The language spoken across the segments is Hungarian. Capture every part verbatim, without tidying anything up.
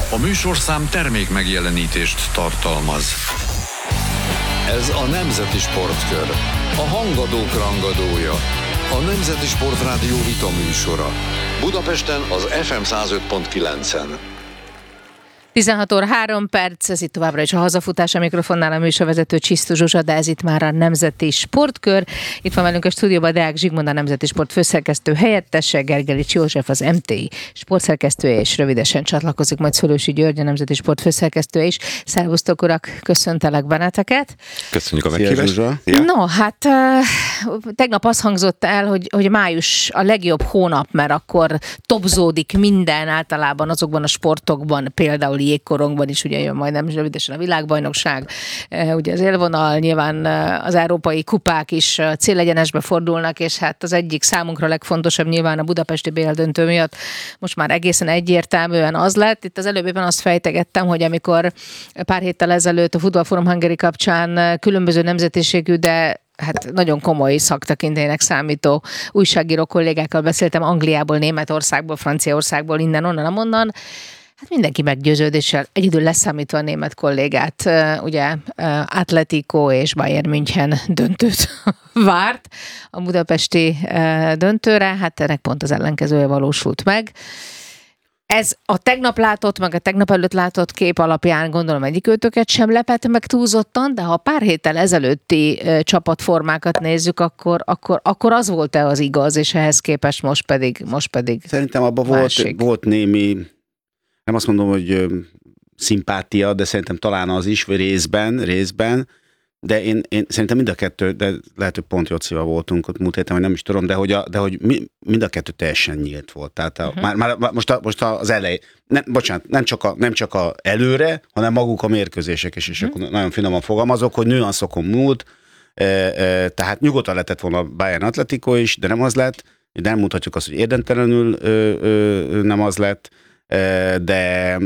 A műsorszám termék megjelenítést tartalmaz. Ez a Nemzeti Sportkör, a hangadók rangadója, a Nemzeti Sportrádió vita műsora. Budapesten az ef em száz öt pont kilencen. tizenhat óra három perc, ez itt továbbra is a hazafutás, a mikrofonnál a műsorvezető Csisztus Zsuzsa, de ez itt már a Nemzeti Sportkör. Itt van velünk a stúdióban Deák Zsigmond, a Nemzeti Sport főszerkesztő helyettese, Gergelics József, az em té i sportszerkesztője, és rövidesen csatlakozik majd Szőlősi György, a Nemzeti Sport főszerkesztője is. Szervusztok, urak, köszöntelek benneteket. Köszönjük a meghívást. No, hát tegnap az hangzott el, hogy, hogy május a legjobb hónap, mert akkor topzódik minden általában azokban a sportokban, például jégkorongban is, ugye jön majdnem rövidesen a világbajnokság, ugye az élvonal, nyilván az európai kupák is célegyenesbe fordulnak, és hát az egyik számunkra legfontosabb nyilván a budapesti bé el döntő miatt most már egészen egyértelműen az lett. Itt az előbb éppen azt fejtegettem, hogy amikor pár héttel ezelőtt a Football Forum Hungary kapcsán különböző nemzetiségű, de hát nagyon komoly szaktekintélynek számító újságíró kollégákkal beszéltem Angliából, Németországból, Franciaországból, innen, onnan, amonnan. Hát mindenki meggyőződéssel, egyedül leszámítva a német kollégát, ugye Atletico és Bayern München döntőt várt a budapesti döntőre, hát ennek pont az ellenkezője valósult meg. Ez a tegnap látott, meg a tegnap előtt látott kép alapján gondolom egyikőtöket sem lepett meg túlzottan, de ha pár héttel ezelőtti csapatformákat nézzük, akkor, akkor, akkor az volt-e az igaz, és ehhez képest most pedig, most pedig Szerintem abban volt, volt némi, nem azt mondom, hogy ö, szimpátia, de szerintem talán az is, vagy részben, részben, de én, én szerintem mind a kettő, de lehet, hogy pont Jocival voltunk ott múlt héten, vagy nem is tudom, de hogy, a, de hogy mi, mind a kettő teljesen nyílt volt. Tehát a, uh-huh. már, már most, a, most az elej, nem, bocsánat, nem csak, a, nem csak a előre, hanem maguk a mérkőzések is, és uh-huh. akkor nagyon finoman fogalmazok, hogy nüanszokon múlt, e, e, tehát nyugodtan lehetett volna Bayern Atletico is, de nem az lett, de nem mutatjuk azt, hogy érdemtelenül ö, ö, nem az lett, de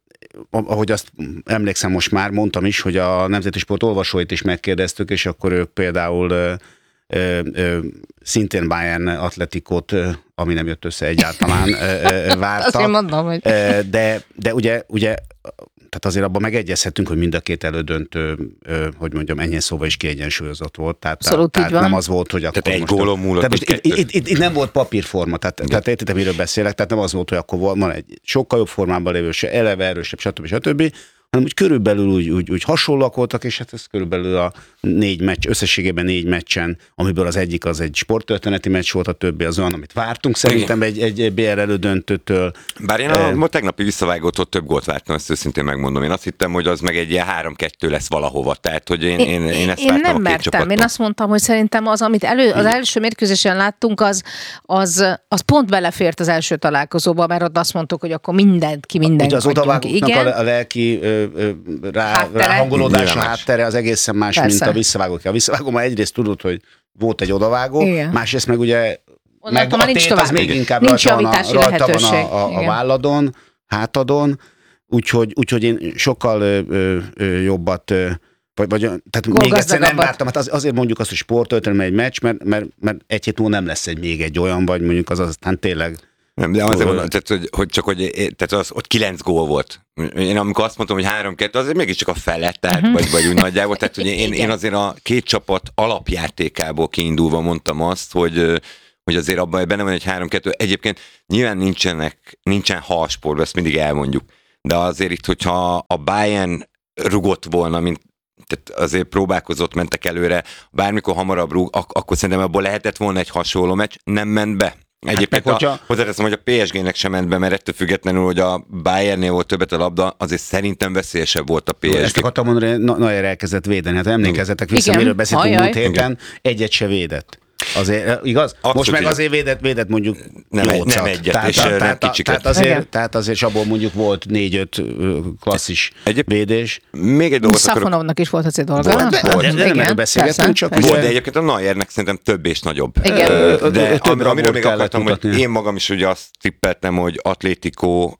ahogy azt emlékszem, most már mondtam is, hogy a Nemzeti Sport olvasóit is megkérdeztük, és akkor ők például ö, ö, ö, szintén Bayern Atletikót, ami nem jött össze egyáltalán, ö, ö, vártak. Azt én mondom, hogy... De, de ugye, ugye tehát azért abban megegyezhetünk, hogy mind a két elődöntő, hogy mondjam, ennyi szóval is kiegyensúlyozott volt. Tehát, tehát nem az volt, hogy akkor tehát most... egy gólon múlott. Most itt, itt, itt, itt nem volt papírforma, tehát, tehát értitek, miről beszélek, tehát nem az volt, hogy akkor van egy sokkal jobb formában lévő, eleve erősebb, stb. stb., hanem úgy körülbelül úgy, úgy, úgy hasonlóak voltak, és hát ez körülbelül a négy meccs, összességében négy meccsen, amiből az egyik az egy sporttörténeti meccs volt, a többi az olyan, amit vártunk szerintem egy, egy bé el elődöntőtől. Bár én a e... tegnapi visszavágótól több gólt vártam, ezt őszintén megmondom. Én azt hittem, hogy az meg egy ilyen három kettő lesz valahova, tehát hogy én, én, én ezt én vártam nem a két mertem. csapattól. Én azt mondtam, hogy szerintem az, amit elő, az első mérkőzésen láttunk, az, az, az pont belefért az első találkozóba, mert ott azt mondtuk, hogy akkor mindent ki mindent. Ugye az odavágóknak a, a lelki ö, ö, Rá, ráhangolódás, a háttere az egészen más, persze, mint a visszavágó. A visszavágó már egyrészt tudod, hogy volt egy odavágó, igen, másrészt meg ugye meg a tét az még inkább rajta van, a, rajta van a, a, a válladon, hátadon, úgyhogy, úgyhogy én sokkal ö, ö, ö, jobbat, ö, vagy, vagy tehát még egyszer nem vártam, hát az, azért mondjuk azt, hogy sporttörténelmi egy meccs, mert, mert, mert egy hét múlva nem lesz egy még egy olyan, vagy mondjuk az aztán tényleg. Nem, de azért mondom, tehát, hogy, hogy csak hogy tehát az, ott kilenc gól volt. Én amikor azt mondtam, hogy három kettő, azért mégiscsak a fele, tehát, uh-huh. vagy, vagy úgy nagyjából. Tehát, hogy én, én azért a két csapat alapjátékából kiindulva mondtam azt, hogy, hogy azért abban benne van egy három kettő. Egyébként nyilván nincsenek, nincsen halsport, ezt mindig elmondjuk. De azért itt, hogyha a Bayern rugott volna, mint tehát azért próbálkozott, mentek előre, bármikor hamarabb rúg, ak- akkor szerintem abból lehetett volna egy hasonló meccs, nem ment be. Egyébként hát hogyha... hozzáteszem, hogy a pé es gének sem ment be, mert ettől függetlenül, hogy a Bayernnél volt többet a labda, azért szerintem veszélyesebb volt a pé es gé. Ezt akartam mondani, hogy Neuer elkezdett védeni. Hát emlékezzetek vissza, igen, miről beszéltünk múlt héten, egyet se védett. Azért, igaz? Abszolút. Most meg azért védett, védett mondjuk nem, egy, nem egyet, tehát, és tehát, nem kicsiket. Tehát azért, tehát azért abból mondjuk volt négy-öt klasszis Egyéb... védés. Még egy dolgot akarok... Szafonovnak is volt azért dolga. Volt, de, de, de nem erről beszélgetünk, csak volt, ugye... de egyébként a Neuernek szerintem több és nagyobb. Igen. De am, amiről még akartam, hogy én magam is ugye azt tippeltem, hogy Atlético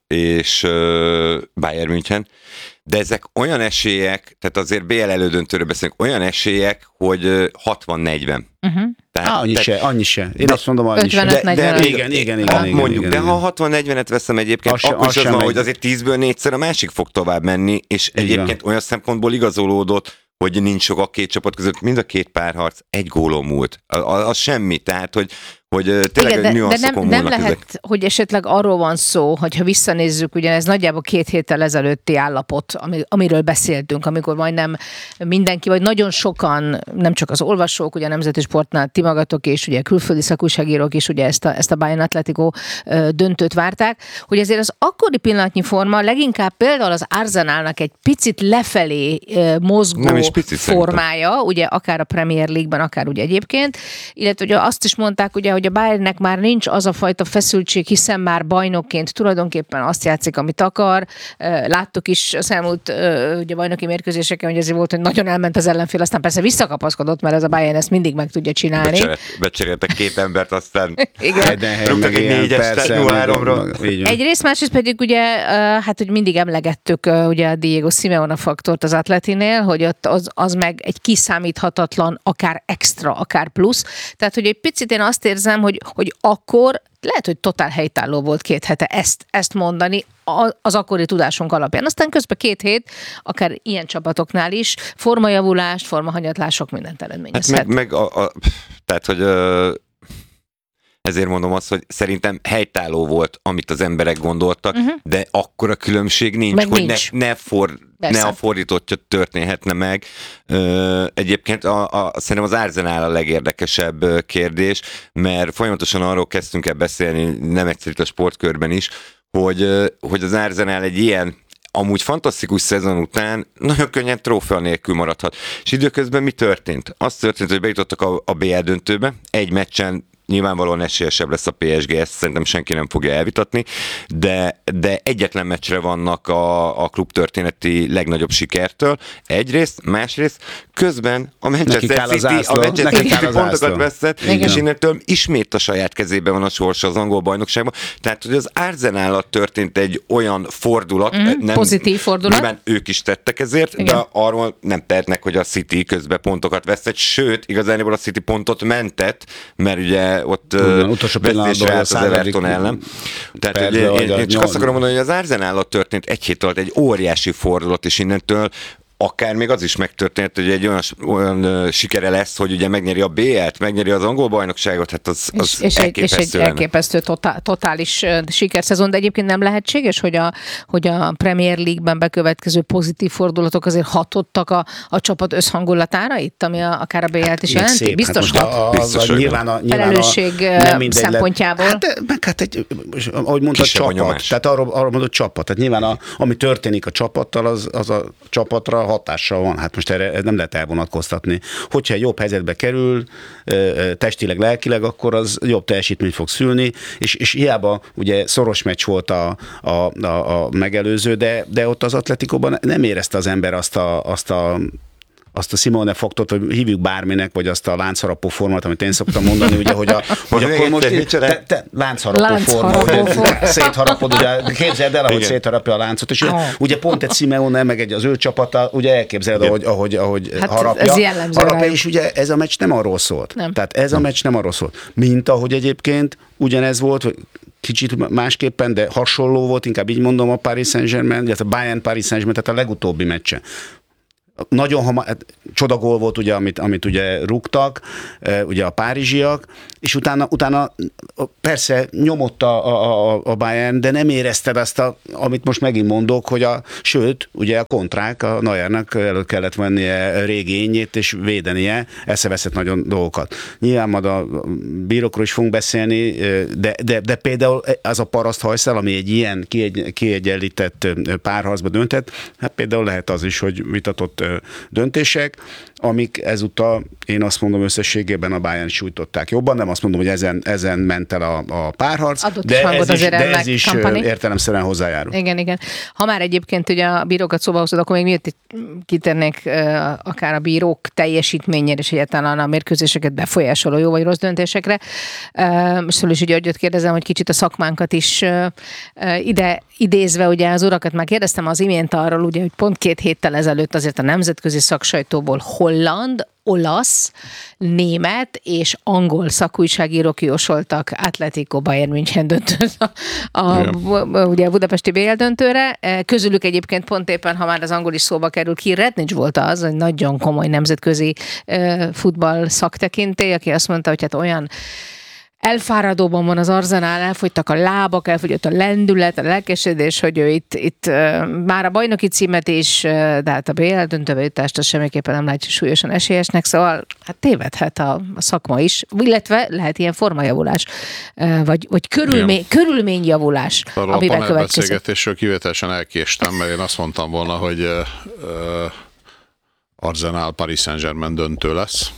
és uh, Bayern München, de ezek olyan esélyek, tehát azért bé el elődöntőről beszélünk, olyan esélyek, hogy hatvan negyven. Uh-huh. Tehát, Á, annyi tehát, se, annyi se. Én azt mondom, annyi se. ötvenöt negyven. Igen, igen, igen. Ha, igen, mondjuk, igen, de igen. ha hatvan negyvenet veszem egyébként, Az se- akkor az is az sem van, megy. hogy azért tízből négyszer a másik fog tovább menni, és Így egyébként van. olyan szempontból igazolódott, hogy nincs sok a két csapat között, mind a két párharc egy gólon múlt. Az, az semmi, tehát, hogy, hogy tényleg Igen, de, de nüanszokon nem, nem múlnak lehet, ezek. hogy esetleg arról van szó, hogyha visszanézzük, ugye ez nagyjából két héttel ezelőtti állapot, ami, amiről beszéltünk, amikor majdnem mindenki, vagy nagyon sokan, nem csak az olvasók, ugye a Nemzeti Sportnál ti magatok és ugye külföldi szakújságírók is ugye ezt a, ezt a Bayern Atletico döntőt várták, hogy ezért az akkori pillanatnyi forma leginkább például az Arsenalnak egy picit lefelé mozgó Nem is picit formája, ugye akár a Premier League-ben, akár ugye egyébként, illetve ugye azt is mondták, ugye, hogy a Bayernnek már nincs az a fajta feszültség, hiszen már bajnokként tulajdonképpen azt játszik, amit akar. Láttuk is az elmúlt ugye, bajnoki mérkőzéseken, hogy ezért volt, hogy nagyon elment az ellenfél, aztán persze visszakapaszkodott, mert ez a Bayern ezt mindig meg tudja csinálni. Becserélt, becseréltek két embert, aztán Igen. rúgtak egy négyest, nulla háromra. Egyrészt, másrészt pedig ugye, hát hogy mindig emlegettük ugye a Diego Simeone faktort az Atletinél, hogy ott az, az meg egy kiszámíthatatlan, akár extra, akár plusz. Tehát, hogy egy picit én azt érzem, hogy, hogy akkor lehet, hogy totál helytálló volt két hete ezt, ezt mondani az akkori tudásunk alapján. Aztán közben két hét, akár ilyen csapatoknál is, formajavulást, formahanyatlások mindent eredményezhet. Hát meg, meg a, a, tehát, hogy ö, ezért mondom azt, hogy szerintem helytálló volt, amit az emberek gondoltak, uh-huh. de akkora különbség nincs, Meg hogy nincs. Ne, ne, for, ne a fordítottja történhetne meg. Ö, egyébként a, a, szerintem az Arsenal a legérdekesebb kérdés, mert folyamatosan arról kezdtünk el beszélni, nem egyszer itt a sportkörben is, hogy, hogy az Arsenal egy ilyen amúgy fantasztikus szezon után nagyon könnyen trófea nélkül maradhat. És időközben mi történt? Az történt, hogy bejutottak a, a bé el döntőbe, egy meccsen nyilvánvalóan esélyesebb lesz a pé es gé, ezt szerintem senki nem fogja elvitatni, de, de egyetlen meccsre vannak a, a klub történeti legnagyobb sikertől. Egyrészt, másrészt, közben a Manchester City, a Manchester City pontokat veszett, és innentől ismét a saját kezében van a sorsa az angol bajnokságban. Tehát, hogy az Arsenállal történt egy olyan fordulat, mm, nem, pozitív fordulat. Nyilván ők is tettek ezért, igen. de arról nem tehetnek, hogy a City közben pontokat vesztett, sőt, igazából a City pontot mentett, mert ugye ott vesztésre állt az Everton ellen. Tehát ugye, én, én csak azt akarom mondani, hogy az Arsenállal történt egy hét alatt egy óriási fordulat, és innentől akár még az is megtörtént, hogy egy olyan, olyan uh, sikere lesz, hogy ugye megnyeri a bé el-t, megnyeri az angol bajnokságot, hát az, az és, és elképesztő. Egy, és egy elképesztő totál, totális uh, sikerszezon, de egyébként nem lehetséges, hogy a, hogy a Premier League-ben bekövetkező pozitív fordulatok azért hatottak a, a csapat összhangulatára itt, ami a, akár a bé el-t is jelenti? Szép. Biztos hát hat. A, a, Biztos, a, nyilván a, nyilván felelősség a, szempontjából. Hát, meg hát egy, ahogy mondta, csapat. Tehát arról, arról mondott csapat. Tehát nyilván a, ami történik a csapattal, az, az a csapatra hatással van. Hát most erre nem lehet elvonatkoztatni. Hogyha egy jobb helyzetbe kerül, testileg, lelkileg, akkor az jobb teljesítményt fog szülni, és, és hiába ugye szoros meccs volt a, a, a, a megelőző, de, de ott az Atletikóban nem érezte az ember azt a, azt a azt a Simeone faktot, hogy hívjuk bárminek, vagy azt a láncharapó formát, amit én szoktam mondani, ugye, hogy, a, hogy akkor most te, te, láncharapó forma, ugye, szétharapod, ugye, képzeld el, ahogy szétharapja a láncot, és oh. ugye pont egy Simeone, meg egy az ő csapata, ugye elképzeled, ahogy, ahogy, ahogy hát harapja, ez harapja és ugye ez a meccs nem arról szólt. Nem. Tehát ez a meccs nem arról szólt. Mint ahogy egyébként ugyanez volt, hogy kicsit másképpen, de hasonló volt, inkább így mondom a Paris Saint-Germain, illetve Bayern Paris Saint-Germain, tehát a legutóbbi meccsen. Nagyon hamar, csodagól volt, ugye, amit, amit ugye rúgtak, ugye a párizsiak, és utána, utána persze nyomott a, a, a Bayern, de nem érezted azt, a, amit most megint mondok, hogy a, sőt, ugye a kontrák, a Neuernek elő kellett vennie régényét, és védenie, eszeveszett nagyon dolgokat. Nyilván majd a bírókról is fogunk beszélni, de, de, de például az a paraszthajszál, ami egy ilyen kiegy, kiegyenlített párharcba döntett, hát például lehet az is, hogy vitatott döntések, amik ezúttal én azt mondom összességében a Bayern sújtották jobban, nem azt mondom, hogy ezen, ezen ment el a, a párharc, Adott de hangot ez is, azért de ez is Kompany. értelemszerűen hozzájárul. Igen, igen. Ha már egyébként ugye a bírókat szóba hozod, akkor még miért kitennék uh, akár a bírók teljesítményére, és egyáltalán a mérkőzéseket befolyásoló jó vagy rossz döntésekre. Uh, most Szőlősi Györgyöt kérdezem, hogy kicsit a szakmánkat is uh, uh, ide idézve, ugye az urakat már kérdeztem az imént arról, ugye, hogy pont két héttel ezelőtt azért a nemzetközi szaksajtóból holland, olasz, német és angol szakújságírók jósoltak Atletico Bayern München döntőt a, a, ugye a budapesti bé el döntőre. Közülük egyébként pont éppen, ha már az angol is szóba kerül, ki Rednics volt az, egy nagyon komoly nemzetközi futball szaktekintély, aki azt mondta, hogy hát olyan elfáradóban van az Arzenál, elfogytak a lábak, elfogyott a lendület, a lelkesedés, hogy ő itt, itt már a bajnoki címet is, de hát a bé el döntőbe jutást az semmiképpen nem látja súlyosan esélyesnek, szóval hát tévedhet a, a szakma is, illetve lehet ilyen formajavulás, vagy, vagy körülmény, körülményjavulás, arról amivel a következik. panelbeszélgetésről kivételesen elkéstem, mert én azt mondtam volna, hogy uh, uh, Arsenal Paris Saint-Germain döntő lesz.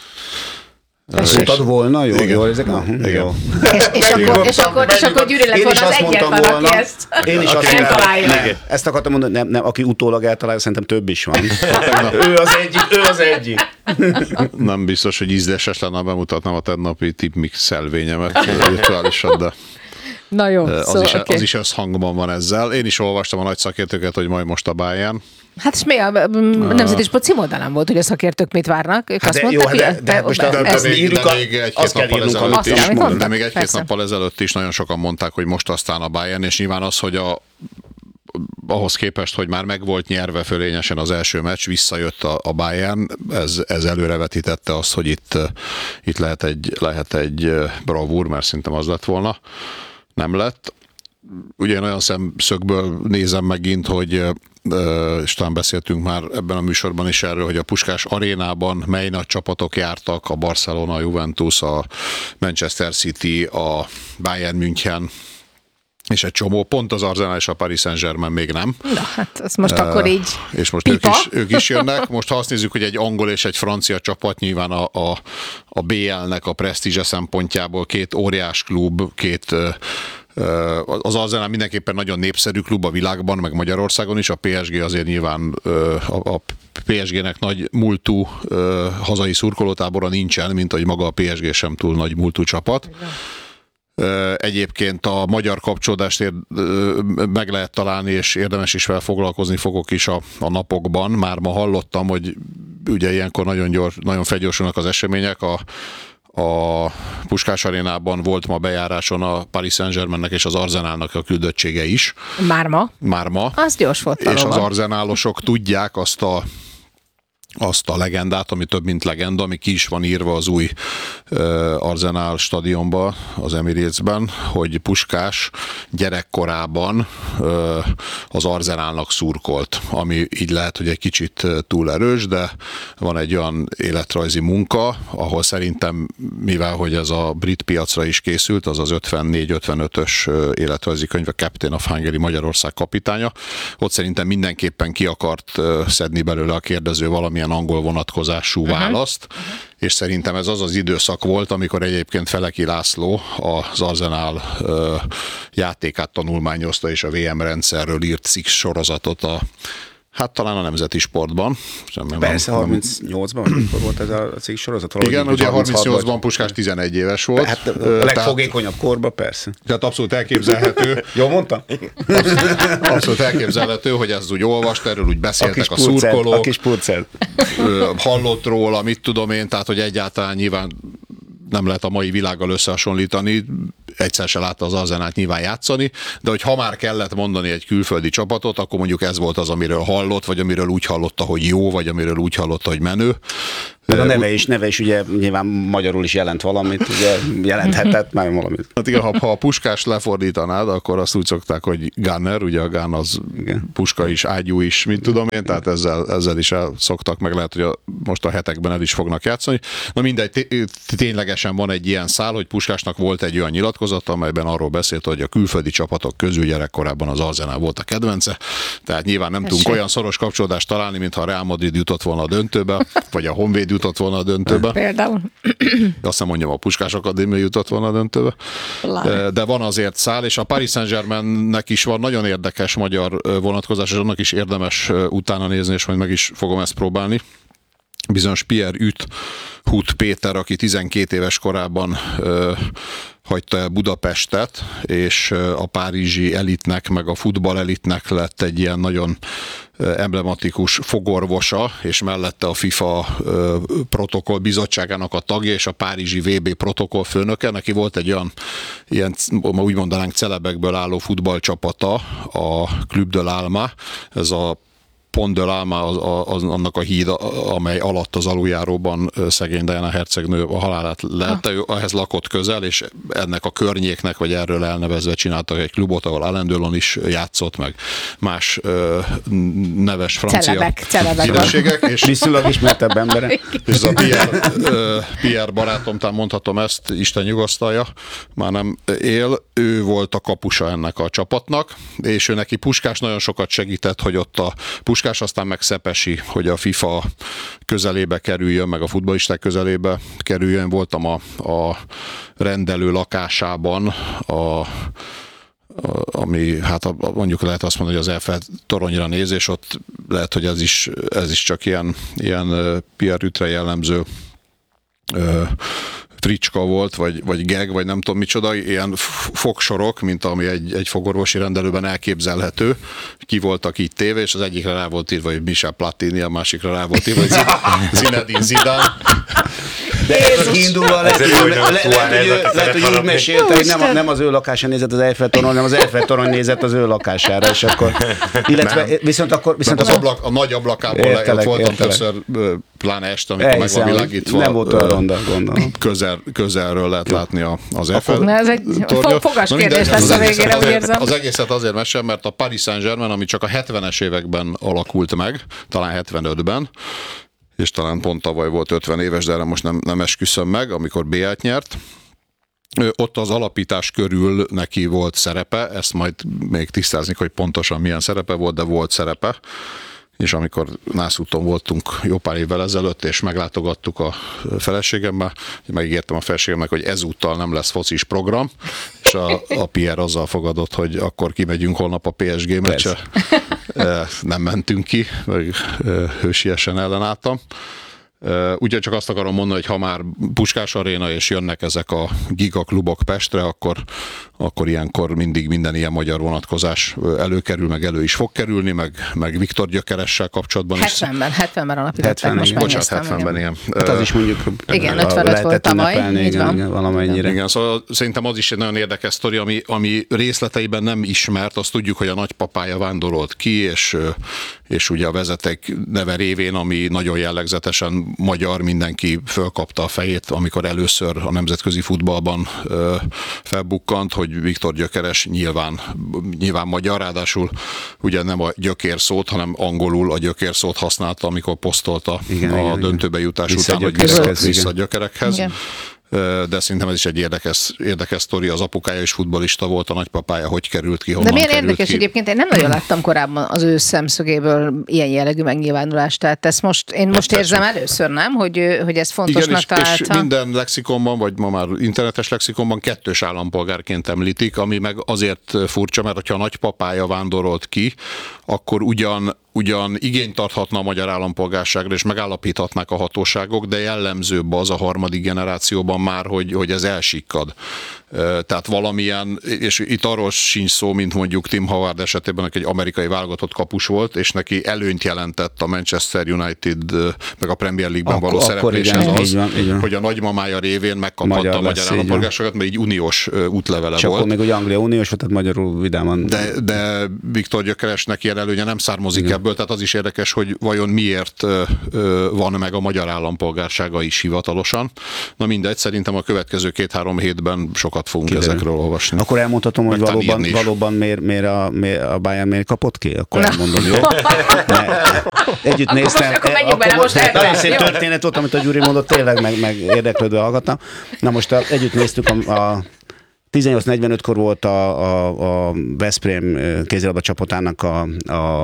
Mondtad volna? Jó, igen. jó, ezek? Uh, Igen. jó. És, és, akkor, és, akkor, és akkor Gyuri lett Én is volna az azt mondtam egyetlen, volna, aki ezt én is azt eltalálja. mondtam, ezt akartam mondani, nem, nem, aki utólag eltalálja, szerintem több is van. ő az egyik, ő az egyik. Nem biztos, hogy ízléses lenne, bemutatnám a tegnapi tipmix szelvényemet virtuálisan, de Na jó, az, szóval, is, okay. az is összhangban van ezzel. Én is olvastam a nagy szakértőket, hogy majd most a Bayern. Hát és mi a Nemzeti Sport címoldalán volt, hogy a szakértők mit várnak? Ők Hát azt de mondták, jó, hogy de- de hát most a- De, de, ezt még, írjuk de a- még egy-két azt kell nappal írnunk, ezelőtt amit is, azt, amit de mondtak, még egy-két persze. nappal ezelőtt is nagyon sokan mondták, hogy most aztán a Bayern, és nyilván az, hogy a ahhoz képest, hogy már meg volt nyerve fölényesen az első meccs, visszajött a, a Bayern, ez, ez előrevetítette azt, hogy itt, itt lehet egy, lehet egy bravúr, mert szerintem az lett volna, nem lett. Ugye én olyan szemszögből nézem megint, hogy és talán beszéltünk már ebben a műsorban is erről, hogy a Puskás arénában mely nagy csapatok jártak, a Barcelona, a Juventus, a Manchester City, a Bayern München, és egy csomó, pont az Arsenal és a Paris Saint-Germain még nem. Na, hát az most uh, akkor így És most ők pipa. is, ők is jönnek. Most ha azt nézzük, hogy egy angol és egy francia csapat, nyilván a, a, a bé el-nek a presztízse szempontjából két óriás klub, két az Arsenal mindenképpen nagyon népszerű klub a világban, meg Magyarországon is, a pé es gé azért nyilván a, a pé es gének nagy múltú hazai szurkolótábora nincsen, mint hogy maga a pé es gé sem túl nagy múltú csapat. Egyébként a magyar kapcsolódást ér, meg lehet találni, és érdemes is vele foglalkozni fogok is a, a napokban. Már ma hallottam, hogy ugye ilyenkor nagyon, gyors, nagyon felgyorsulnak az események. A, a Puskás arénában volt ma bejáráson a Paris Saint-Germainnek és az Arsenalnak a küldöttsége is. Már ma? Már ma. Az gyors volt. És az valóban. arzenálosok tudják azt a azt a legendát, ami több, mint legenda, ami ki is van írva az új uh, Arsenal stadionba, az Emiratesben, hogy Puskás gyerekkorában uh, az Arsenalnak szurkolt, ami így lehet, hogy egy kicsit túl erős, de van egy olyan életrajzi munka, ahol szerintem, mivel hogy ez a brit piacra is készült, az az ötvennégy ötvenötös életrajzi könyv, a Captain of Hungary, Magyarország kapitánya, ott szerintem mindenképpen ki akart uh, szedni belőle a kérdező valami angol vonatkozású uh-huh. választ, uh-huh. és szerintem ez az az időszak volt, amikor egyébként Feleki László az Arsenal ö, játékát tanulmányozta, és a vé em rendszerről írt cikk sorozatot a hát talán a Nemzeti Sportban. Persze, harmincnyolcban, amikor volt ez a cikk sorozat? Igen, ugye harmincnyolcban Puskás tizenegy éves volt. Hát a legfogékonyabb korban, persze. Tehát abszolút elképzelhető. Jól mondtam? Abszolút, abszolút elképzelhető, hogy ez úgy olvast, erről úgy beszéltek a, a pulcel, szurkolók. A kis pulcel. Hallott róla, mit tudom én, tehát hogy egyáltalán nyilván nem lehet a mai világgal összehasonlítani, egyszer se látta az Arsenalt nyilván játszani, de hogy ha már kellett mondani egy külföldi csapatot, akkor mondjuk ez volt az, amiről hallott, vagy amiről úgy hallotta, hogy jó, vagy amiről úgy hallotta, hogy menő. A neve is, neve is ugye nyilván magyarul is jelent valamit, ugye jelenthetett már valamit. Hát igen, ha, ha a Puskást lefordítanád, akkor azt úgy szokták, hogy gunner, ugye a gun az Igen. puska is, ágyú is, mit tudom én, tehát ezzel, ezzel is el szoktak, meg lehet, hogy a, most a hetekben el is fognak játszani. Na mindegy, té- ténylegesen van egy ilyen szál, hogy Puskásnak volt egy olyan nyilatkozata, amelyben arról beszélt, hogy a külföldi csapatok közül gyerekkorában az Arsenal volt a kedvence, tehát nyilván nem tudunk olyan szoros kapcsolódást találni, mintha a Real Madrid jutott volna a döntőbe, vagy a Honvéd jutott volna a döntőbe. Például. Azt nem mondjam, a Puskás Akadémia jutott volna a döntőbe. De van azért szál, és a Paris Saint-Germainnek is van nagyon érdekes magyar vonatkozás, és annak is érdemes utána nézni, és majd meg is fogom ezt próbálni. Bizonyos Pierre Üt, Hut Péter, aki tizenkét éves korában ö, hagyta el Budapestet, és a párizsi elitnek, meg a futball elitnek lett egy ilyen nagyon emblematikus fogorvosa, és mellette a FIFA ö, protokoll bizottságának a tagja, és a párizsi vé bé protokoll főnöke. Neki volt egy olyan, ilyen, úgy mondanánk, celebekből álló futballcsapata, a Club de l'Alma, ez a Pont de l'Alma az, az, annak a híd, amely alatt az aluljáróban szegény Diana hercegnő a halálát lelte, ő ehhez lakott közel, és ennek a környéknek, vagy erről elnevezve csináltak egy klubot, ahol Alain Delon is játszott, meg más ö, neves francia Celebek, celebek. hírességek. És Viszonylag ismertebb emberek. és ez a Pierre, ö, Pierre barátom, talán mondhatom ezt, Isten nyugasztalja, már nem él, ő volt a kapusa ennek a csapatnak, és ő neki Puskás nagyon sokat segített, hogy ott a Puskás, aztán meg Szepesi, hogy a FIFA közelébe kerüljön, meg a futballisták közelébe kerüljön. Voltam a, a rendelő lakásában, a ami, hát mondjuk lehet azt mondani, hogy az Eiffel toronyra néz, és ott lehet, hogy ez is, ez is csak ilyen, ilyen Pierre Ütre jellemző ö, fricska volt, vagy, vagy gag, vagy nem tudom micsoda, ilyen fogsorok, mint ami egy, egy fogorvosi rendelőben elképzelhető. Ki voltak így téve, és az egyikre rá volt írva, hogy Michel Platini, a másikra rá volt írva, hogy Zinedine Zidane. De ez a kiindulva lehet, hogy úgy mesélte, hogy nem, nem az ő lakásán nézett az Eiffel torony, hanem az Eiffel torony nézett az ő lakására, és akkor, illetve nem. viszont akkor... Viszont az akkor ablak, a nagy ablakából értelek, voltam értelek. Többször, pláne este, amikor meg van világítva. Nem volt olyan ronda, gondolom. Közel, közelről lehet látni a, az Eiffel Na, ez egy fogas kérdés lesz a végére, úgy érzem. Az egészet azért mesélem, mert a Paris Saint-Germain, ami csak a hetvenes években alakult meg, talán hetvenötben, és talán pont tavaly volt ötven éves, de erre most nem, nem esküszöm meg, amikor bé á-t nyert. Ott az alapítás körül neki volt szerepe, ezt majd még tisztázni, hogy pontosan milyen szerepe volt, de volt szerepe. És amikor Nászúton voltunk jó pár évvel ezelőtt, és meglátogattuk a feleségemmel, megígértem a feleségemnek, hogy ezúttal nem lesz focis program, és a, a Pierre azzal fogadott, hogy akkor kimegyünk holnap a pé es gé meccse. Nem mentünk ki, meg hősiesen ellenálltam. Úgyhogy csak azt akarom mondani, hogy ha már Puskás Aréna és jönnek ezek a gigaklubok Pestre, akkor, akkor ilyenkor mindig minden ilyen magyar vonatkozás előkerül, meg elő is fog kerülni, meg, meg Viktor Gyökeressel kapcsolatban is. hetvenben, hetvenben alapították, most Bocsánat, hetvenben ilyen. Hát az is mondjuk igen, ötvenöt volt tavaly. Igen, igen, valamennyire. Igen, szóval szerintem az is egy nagyon érdekes sztori, ami, ami részleteiben nem ismert, azt tudjuk, hogy a nagypapája vándorolt ki, és, és ugye a vezeték neve révén, ami nagyon jellegzetesen magyar, mindenki fölkapta a fejét, amikor először a nemzetközi futballban ö, felbukkant, hogy Viktor Gyökeres nyilván, nyilván magyar, ráadásul ugye nem a gyökér szót, hanem angolul a gyökér szót használta, amikor posztolta igen, a igen, döntőbe jutás vissza után, hogy vissza, vissza a gyökerekhez. Igen. De szerintem ez is egy érdekes, érdekes sztori. Az apukája is futballista volt, a nagypapája hogy került ki, honnan De milyen került érdekes ki. Egyébként, én nem nagyon láttam korábban az ő szemszögéből ilyen jellegű megnyilvánulást, tehát ezt most, én most Persze. érzem először, nem? Hogy, hogy ez fontosnak Igen, és, találta. és minden lexikonban, vagy ma már internetes lexikonban kettős állampolgárként említik, ami meg azért furcsa, mert hogyha a nagypapája vándorolt ki, akkor ugyan ugyan igényt tarthatna a magyar állampolgárságra, és megállapíthatnák a hatóságok, de jellemzőbb az a harmadik generációban már, hogy, hogy ez elsikkad. Tehát valamilyen, és itt arról sincs szó, mint mondjuk Tim Howard esetében, aki egy amerikai válogatott kapus volt, és neki előnyt jelentett a Manchester United, meg a Premier League-ben való szerepléshez az, így van, így van. hogy a nagymamája révén megkaphatta magyar a magyar állampolgárságot, mert így uniós útlevele és volt. Csak akkor még ugye Anglia uniós volt, tehát magyarul vidáman. De, de Viktor Gyökeresnek ilyen előnye nem származik igen. ebből, tehát az is érdekes, hogy vajon miért ö, ö, van meg a magyar állampolgársága is hivatalosan. Na mindegy, szerintem a következő két-három hétben sokat fogunk Kiderül. ezekről olvasni. Akkor elmondhatom, hogy valóban, valóban miért, miért, a, miért a Bayern miért kapott ki? Akkor elmondom, jó? Együtt akkor néztem. Most, akkor menjünk bele most ebben. Nagyon szép történet volt, amit a Gyuri mondott, tényleg meg, meg érdeklődve hallgattam. Na most a, együtt néztük a, a tizennyolc negyvenötkor volt a, a, a Veszprém kézilabda csapatának a... a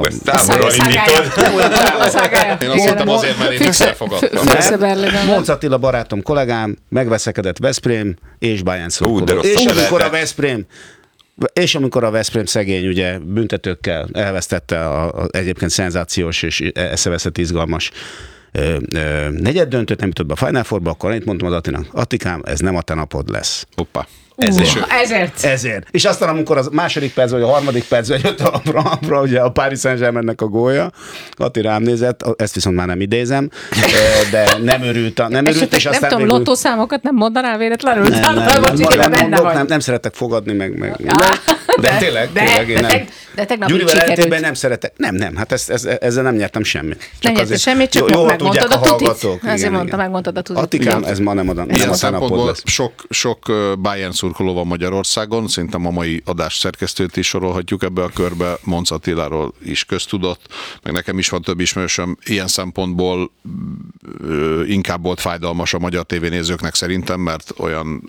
Én azt hittem azért, mert én összefogadtam. Monc Attila barátom, kollégám, megveszekedett Veszprém és Bayern szurkoló. És amikor a Veszprém És amikor a Veszprém szegény ugye büntetőkkel elvesztette a, a egyébként szenzációs és eszeveszett izgalmas ö, ö, negyed döntőt, nem jutott be a Final Fourba, akkor én mondtam az Attinak, Attikám, ez nem a te napod lesz. Hoppá. Ezért. Uh, ezért. Ezért. És aztán, amikor a második perc, vagy a harmadik percben jött a, a, ugye a Paris Saint-Germainnek a gólja, Atti rám nézett, ezt viszont már nem idézem, de nem örült. A, nem, örült, és nem aztán tudom, végül... lottószámokat nem mondanál véletlenül? Nem, nem, nem, nem, nem, mondok, nem, nem szeretek fogadni, meg... meg de, de tényleg, de, tényleg, én de, nem. De tegnap Gyurivel ellentétben nem szeretek. Nem, nem, hát ez, ez, ezzel nem nyertem semmit. Nem nyertem semmit, csak jó, megmondtad a tutit. Ezért mondta, megmondtad a tutit. Attikám, ez ma nem adom. Ilyen szempontból sok, sok Bayern szurkoló van Magyarországon, szerintem a mai adás szerkesztőt is sorolhatjuk ebbe a körbe, Monc Attiláról is köztudott, meg nekem is van több ismerősöm. Ilyen szempontból ö, inkább volt fájdalmas a magyar tévénézőknek szerintem, mert olyan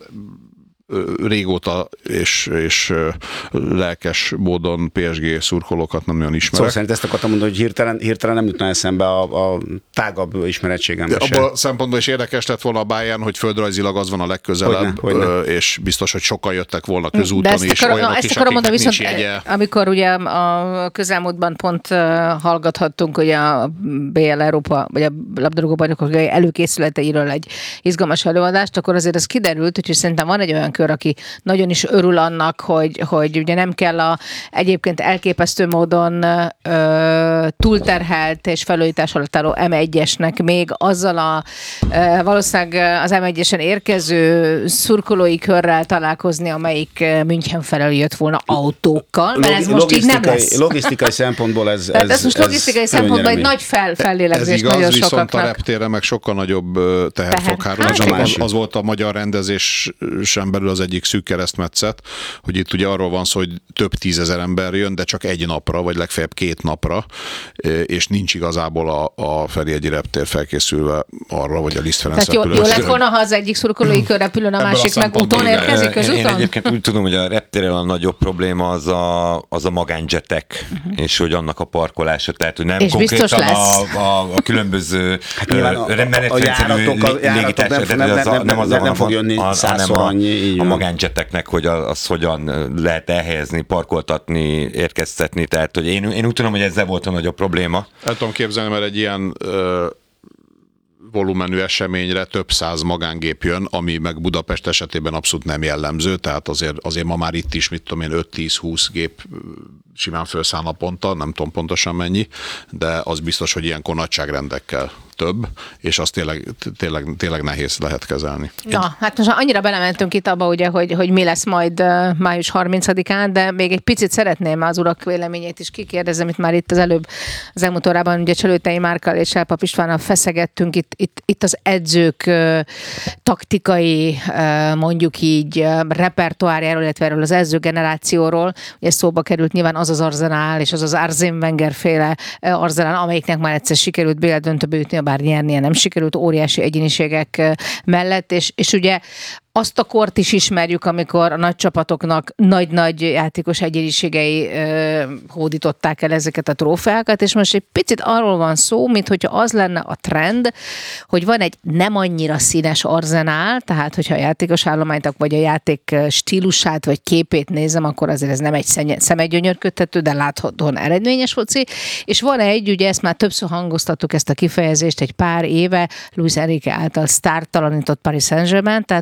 régóta és, és lelkes módon pé es gé szurkolókat nem nagyon ismerek. Szóval szerint ezt akartam mondani, hogy hirtelen, hirtelen nem jutna eszembe a, a tágabb ismerettségembe. Abban a szempontból is érdekes lett volna a Bayern, hogy földrajzilag az van a legközelebb, hogyne, hogyne. És biztos, hogy sokan jöttek volna közúton is, akar, olyanok ezt is, akarom mondani, nincs viszont jegye. Amikor ugye a közelmúltban pont hallgathattunk ugye a bé el Európa, vagy a labdarúgó bajnokok előkészületeiről egy izgalmas előadást, akkor azért az kiderült, hogy szerintem van egy olyan kör, aki nagyon is örül annak, hogy, hogy ugye nem kell a egyébként elképesztő módon ö, túlterhelt és felújítás alatt álló em egyesnek még azzal a ö, valószínűleg az em egyesen érkező szurkolói körrel találkozni, amelyik München felől jött volna autókkal, mert ez most így nem lesz. Logisztikai szempontból ez... Tehát ez, ez most logisztikai ez szempontból egy nagy fel, fellélegzés ez igaz, nagyon viszont sokaknak. A reptérre meg sokkal nagyobb teher fog hárulni. Az, az volt a magyar rendezés sem belül az egyik szűk keresztmetszet, hogy itt ugye arról van szó, hogy több tízezer ember jön, de csak egy napra, vagy legfeljebb két napra, és nincs igazából a, a Ferihegyi reptér felkészülve arra, vagy a Liszt Ferenc Tehát jó, jó lett volna, ha az egyik szurkolói kör repülőn, a másik meg úton érkezik közúton? Én egyébként úgy tudom, hogy a reptéren a nagyobb probléma az a, az a magánjetek, uh-huh. és hogy annak a parkolása, tehát hogy nem és konkrétan a, a, a különböző hát menetrendszerű légitársaság, nem az a nem fog jönni százszor annyi. A magánjeteknek, hogy az hogyan lehet elhelyezni, parkoltatni, érkeztetni, tehát hogy én, én úgy tudom, hogy ezzel volt a nagyobb probléma. El tudom képzelni, mert egy ilyen ö, volumenű eseményre több száz magángép jön, ami meg Budapest esetében abszolút nem jellemző, tehát azért, azért ma már itt is, mit tudom én, öt-tíz-húsz gép simán felszáll naponta, nem tudom pontosan mennyi, de az biztos, hogy ilyenkor nagyságrendekkel több, és azt tényleg, tényleg, tényleg nehéz lehet kezelni. Na, hát most annyira belementünk itt abba, ugye, hogy, hogy mi lesz majd uh, május harmincadikán, de még egy picit szeretném az urak véleményét is kikérdezni, amit már itt az előbb az elmúlt órában ugye Cselőtei Márkkal és Elpap Istvánnal feszegettünk, itt, itt, itt az edzők uh, taktikai, uh, mondjuk így uh, repertoárjáról, illetve erről az edzőgenerációról, ugye szóba került nyilván az az Arzenál, és az az Arsène Wenger féle uh, Arzenál, amelyiknek már egyszer sikerült bé el döntőbe jutni, bár nyernie nem sikerült, óriási egyéniségek mellett, és, és ugye azt a kort is ismerjük, amikor a nagy csapatoknak nagy-nagy játékos egyéniségei ö, hódították el ezeket a trófeákat, és most egy picit arról van szó, mint hogyha az lenne a trend, hogy van egy nem annyira színes arzenál, tehát hogyha a játékos állományt, vagy a játék stílusát, vagy képét nézem, akkor azért ez nem egy szemegyönyörködtető, de láthatóan eredményes foci, és van egy, ugye ezt már többször hangoztattuk ezt a kifejezést egy pár éve, Luis Enrique által sztártalanított Paris Saint-Germain, tehát tulajdonképpen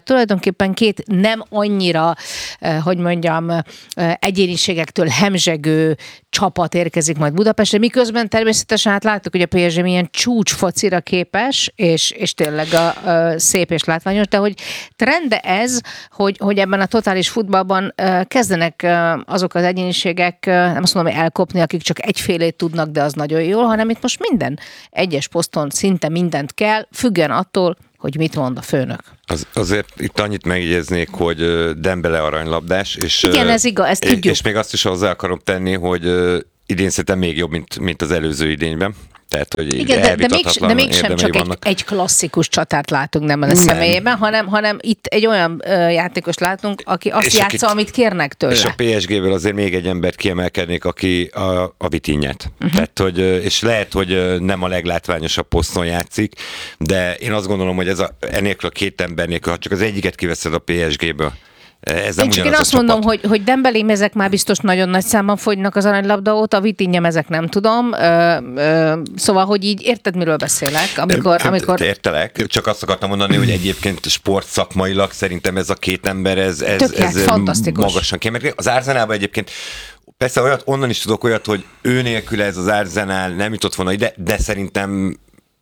tulajdonképpen két nem annyira, hogy mondjam, egyéniségektől hemzsegő csapat érkezik majd Budapestre, miközben természetesen hát láttuk, hogy a pé es gé milyen csúcs focira képes, és, és tényleg a, a szép és látványos, de hogy trende ez, hogy, hogy ebben a totális futballban kezdenek azok az egyéniségek, nem azt mondom, hogy elkopni, akik csak egyfélét tudnak, de az nagyon jól, hanem itt most minden egyes poszton szinte mindent kell, függően attól, hogy mit mond a főnök. Az, azért itt annyit megjegyeznék, hogy Dembele aranylabdás, és, igen, ez igaz, ezt tudjuk. És még azt is hozzá akarom tenni, hogy idén szerintem még jobb, mint, mint az előző idényben. Tehát, hogy igen, de, de, még, de mégsem csak egy, egy klasszikus csatát látunk nem a személyében, hanem, hanem itt egy olyan ö, játékos látunk, aki azt és játsza, amit kérnek tőle. És a pé es géből azért még egy embert kiemelkednék, aki a, a Vitinhát. Uh-huh. Tehát, hogy, és lehet, hogy nem a leglátványosabb poszton játszik, de én azt gondolom, hogy ez a, enélkül a két ember nélkül, ha csak az egyiket kiveszed a pé es géből, ez én csak én azt mondom, hogy, hogy Dembelém ezek már biztos nagyon nagy számban fogynak az aranylabda óta, a Vitinha ezek nem tudom. Ö, ö, szóval, hogy így érted, miről beszélek? Amikor, de, amikor... Értelek, csak azt akartam mondani, hogy egyébként sportszakmailag szerintem ez a két ember, ez, ez, Tökélet, ez fantasztikus. Magasan kiemelt. Az Arsenalban egyébként persze olyat, onnan is tudok olyat, hogy ő nélkül ez az Arsenal nem jutott volna ide, de szerintem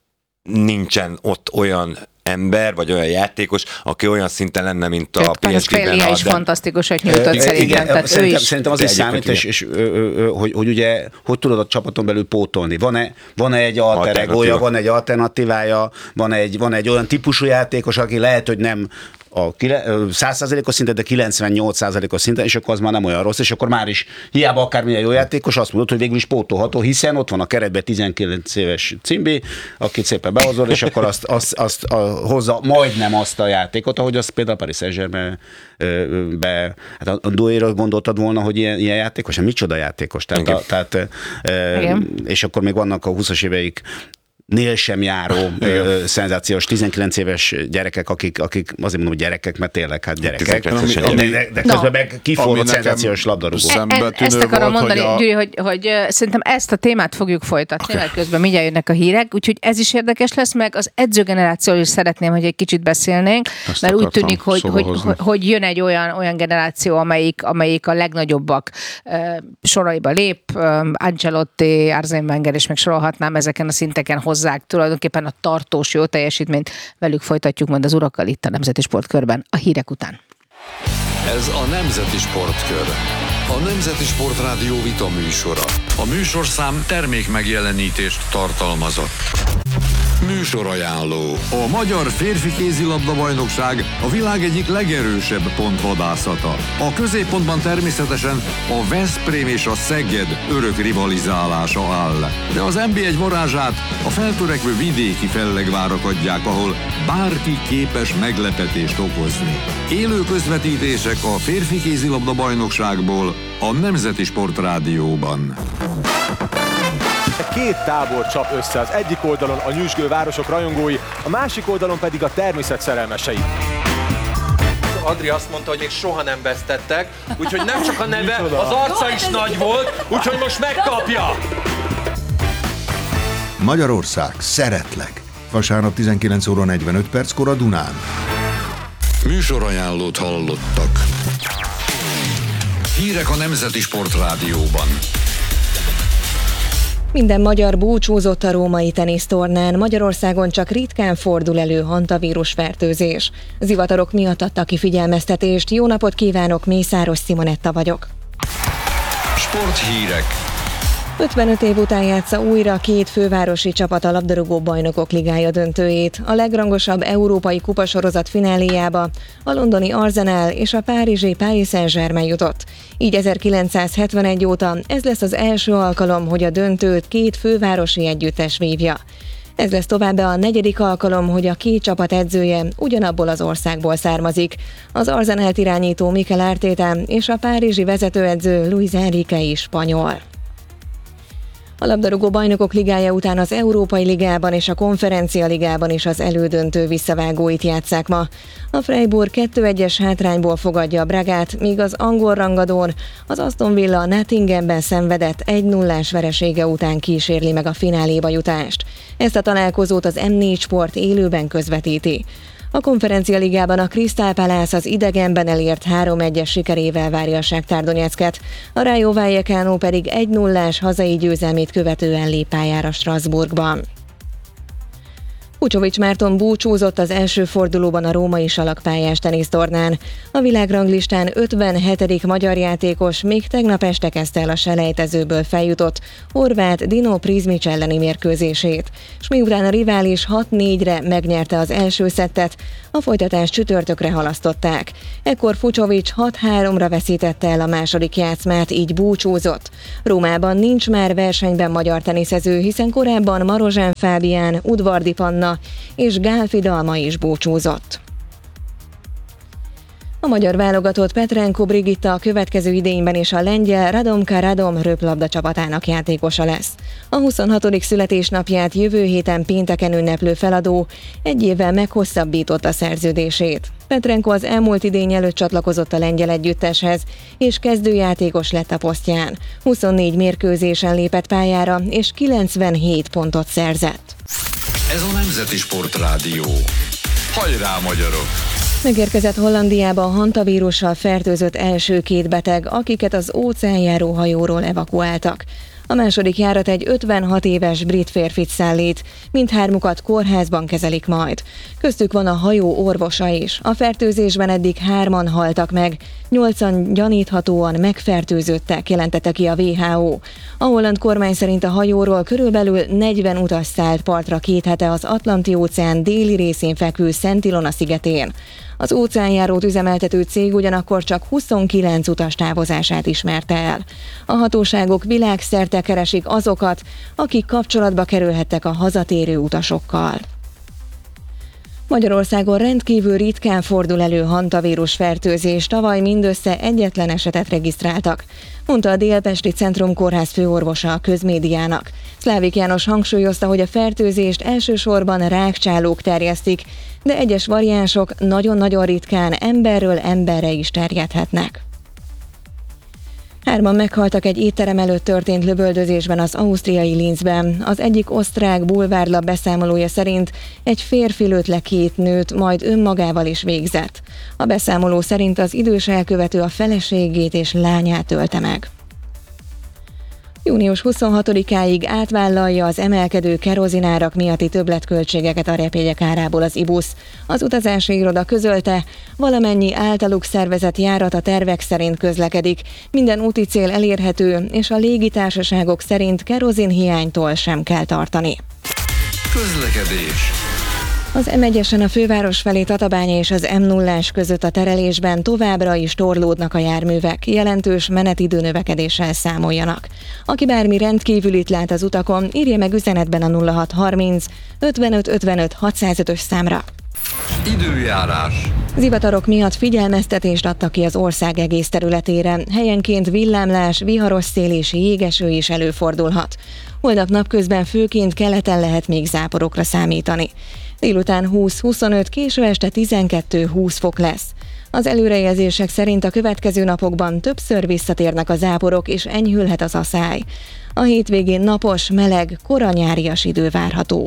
nincsen ott olyan ember, vagy olyan játékos, aki olyan szinten lenne, mint a pé es gében. Félia is fantasztikus, hogy nyújtott szerintem. Igen, tehát szerintem, is. szerintem az is számít, és, és ö, ö, hogy, hogy ugye, hogy tudod a csapaton belül pótolni. Van-e, van-e egy alter egója, van egy alternatívája, van egy, van egy olyan típusú játékos, aki lehet, hogy nem a száz százalékos szinten, de kilencvennyolc százalékos szinten, és akkor az már nem olyan rossz, és akkor már is hiába akármilyen jó játékos, azt mondod, hogy végül is pótolható, hiszen ott van a keretben tizenkilenc éves Cimbi, akit szépen behozol, és akkor azt, azt, azt a, hozza majdnem azt a játékot, ahogy azt például Paris Saint-Germain be, hát a Douéra gondoltad volna, hogy ilyen, ilyen játékos, hát micsoda játékos, tehát, a, tehát e, és akkor még vannak a húszas éveik nél sem járó ö, szenzációs tizenkilenc éves gyerekek, akik, akik azért mondom, hogy gyerekek, mert tényleg hát gyerekek, ami, de, de, de közben no. meg kiforrott szenzációs labdarúgó. E, ezt akarom volt, mondani, hogy, a... Gyuri, hogy, hogy szerintem ezt a témát fogjuk folytatni, okay. Mert közben mindjárt jönnek a hírek, úgyhogy ez is érdekes lesz, meg az edzőgenerációról is szeretném, hogy egy kicsit beszélnénk, ezt mert úgy tűnik, hogy, hogy, hogy, hogy jön egy olyan, olyan generáció, amelyik, amelyik a legnagyobbak uh, soraiba lép, uh, Ancelotti, Arsene Wenger, és meg sorolhatnám ezeken a szinteken hozzák tulajdonképpen a tartós jó teljesítményt. Velük folytatjuk majd az urakkal itt a Nemzeti Sportkörben a hírek után. Ez a Nemzeti Sportkör. A Nemzeti Sportrádió vita műsora. A műsorszám termék megjelenítést tartalmazott. Műsorajánló. A magyar férfi kézilabda bajnokság a világ egyik legerősebb pontvadászata. A középpontban természetesen a Veszprém és a Szeged örök rivalizálása áll. De az en bé egy varázsát a feltörekvő vidéki fellegvárak adják, ahol bárki képes meglepetést okozni. Élő közvetítések a férfi kézilabda bajnokságból a Nemzeti Sportrádióban. Két tábor csap össze, az egyik oldalon a nyüzsgő városok rajongói, a másik oldalon pedig a természet szerelmesei. Adri azt mondta, hogy még soha nem vesztettek, úgyhogy nem csak a neve, az arca is nagy volt, úgyhogy most megkapja! Magyarország, szeretlek! Vasárnap tizenkilenc óra negyvenöt perckor a Dunán. Műsorajánlót hallottak. Hírek a Nemzeti Sportrádióban. Minden magyar búcsúzott a római tenisztornán, Magyarországon csak ritkán fordul elő hantavírus fertőzés. Zivatarok miatt adtak ki figyelmeztetést. Jó napot kívánok, Mészáros Simonetta vagyok. Sporthírek. ötvenöt év után játsza újra két fővárosi csapat a labdarúgó bajnokok ligája döntőjét. A legrangosabb európai kupasorozat fináléjába a londoni Arsenal és a párizsi Paris Saint-Germain jutott. Így ezerkilencszázhetvenegy óta ez lesz az első alkalom, hogy a döntőt két fővárosi együttes vívja. Ez lesz továbbá a negyedik alkalom, hogy a két csapat edzője ugyanabból az országból származik. Az Arsenalt irányító Mikel Arteta és a párizsi vezetőedző Luis Enrique is spanyol. A labdarúgó bajnokok ligája után az Európai Ligában és a Konferencia Ligában is az elődöntő visszavágóit játsszák ma. A Freiburg kettő egyes hátrányból fogadja a Bragát, míg az angol rangadón az Aston Villa a Nottinghamben szenvedett egy nullás veresége után kísérli meg a fináléba jutást. Ezt a találkozót az em négy Sport élőben közvetíti. A Konferencia Ligában a Crystal Palace az idegenben elért három egyes sikerével várja a Shakhtar Donyecket, a Rayo Vallecano pedig egy nullás hazai győzelmét követően lép pályára Strasbourgban. Pucsovics Márton búcsúzott az első fordulóban a római salakpályás tenisztornán. A világranglistán ötvenhetedik magyar játékos még tegnap este kezdte el a selejtezőből feljutott horvát Dino Prizmic elleni mérkőzését, s miután a rivális hat négyre megnyerte az első szettet, a folytatást csütörtökre halasztották. Ekkor Pucsovics hat háromra veszítette el a második játszmát, így búcsúzott. Rómában nincs már versenyben magyar teniszező, hiszen korábban Marozsán Fábián, Udvardi Panna és Gálfi Dalma is búcsúzott. A magyar válogatott Petrenko Brigitta a következő idényben is a lengyel Radomka Radom röplabda csapatának játékosa lesz. A huszonhatodik születésnapját jövő héten pénteken ünneplő feladó egy évvel meghosszabbította szerződését. Petrenko az elmúlt idény előtt csatlakozott a lengyel együtteshez, és kezdőjátékos lett a posztján. huszonnégy mérkőzésen lépett pályára, és kilencvenhét pontot szerzett. Ez a Nemzeti Sportrádió. Hajrá, magyarok! Megérkezett Hollandiába a hantavírussal fertőzött első két beteg, akiket az óceánjáró hajóról evakuáltak. A második járat egy ötvenhat éves brit férfit szállít, mindhármukat kórházban kezelik majd. Köztük van a hajó orvosa is. A fertőzésben eddig hárman haltak meg, nyolcan gyaníthatóan megfertőzöttek, jelentette ki a vé há ó. A holland kormány szerint a hajóról körülbelül negyven utas szállt partra két hete az Atlanti-óceán déli részén fekvő Szent Ilona szigetén. Az óceánjárót üzemeltető cég ugyanakkor csak huszonkilenc utas távozását ismerte el. A hatóságok világszerte keresik azokat, akik kapcsolatba kerülhettek a hazatérő utasokkal. Magyarországon rendkívül ritkán fordul elő hantavírus fertőzés, tavaly mindössze egyetlen esetet regisztráltak, mondta a Délpesti Centrum Kórház főorvosa a közmédiának. Szlávik János hangsúlyozta, hogy a fertőzést elsősorban rákcsálók terjesztik, de egyes variánsok nagyon-nagyon ritkán emberről emberre is terjedhetnek. Hárman meghaltak egy étterem előtt történt lövöldözésben az ausztriai Linzben. Az egyik osztrák bulvárlap beszámolója szerint egy férfi lőtt le két nőt, majd önmagával is végzett. A beszámoló szerint az idős elkövető a feleségét és lányát ölte meg. június huszonhatodikáig átvállalja az emelkedő kerozinárak miatti többletköltségeket a repjegyek árából az i busz. Az utazási iroda közölte, valamennyi általuk szervezett járat a tervek szerint közlekedik, minden úti cél elérhető, és a légitársaságok szerint kerozinhiánytól sem kell tartani. Közlekedés. Az em egyesen a főváros felé Tatabánya és az em nullás között a terelésben továbbra is torlódnak a járművek, jelentős menetidő növekedéssel számoljanak. Aki bármi rendkívülit lát az utakon, írja meg üzenetben a nulla hat harminc ötvenöt ötvenöt hatszázötös számra. Időjárás. Zivatarok miatt figyelmeztetést adtak ki az ország egész területére, helyenként villámlás, viharos szél és jégeső is előfordulhat. Holnap napközben főként keleten lehet még záporokra számítani. Délután húsz-huszonöt, késő este tizenkettő-húsz fok lesz. Az előrejelzések szerint a következő napokban többször visszatérnek a záporok, és enyhülhet az aszály. A hétvégén napos, meleg, kora nyárias idő várható.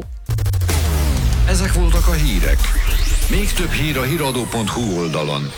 Ezek voltak a hírek. Még több hír a híradó pont hú oldalon.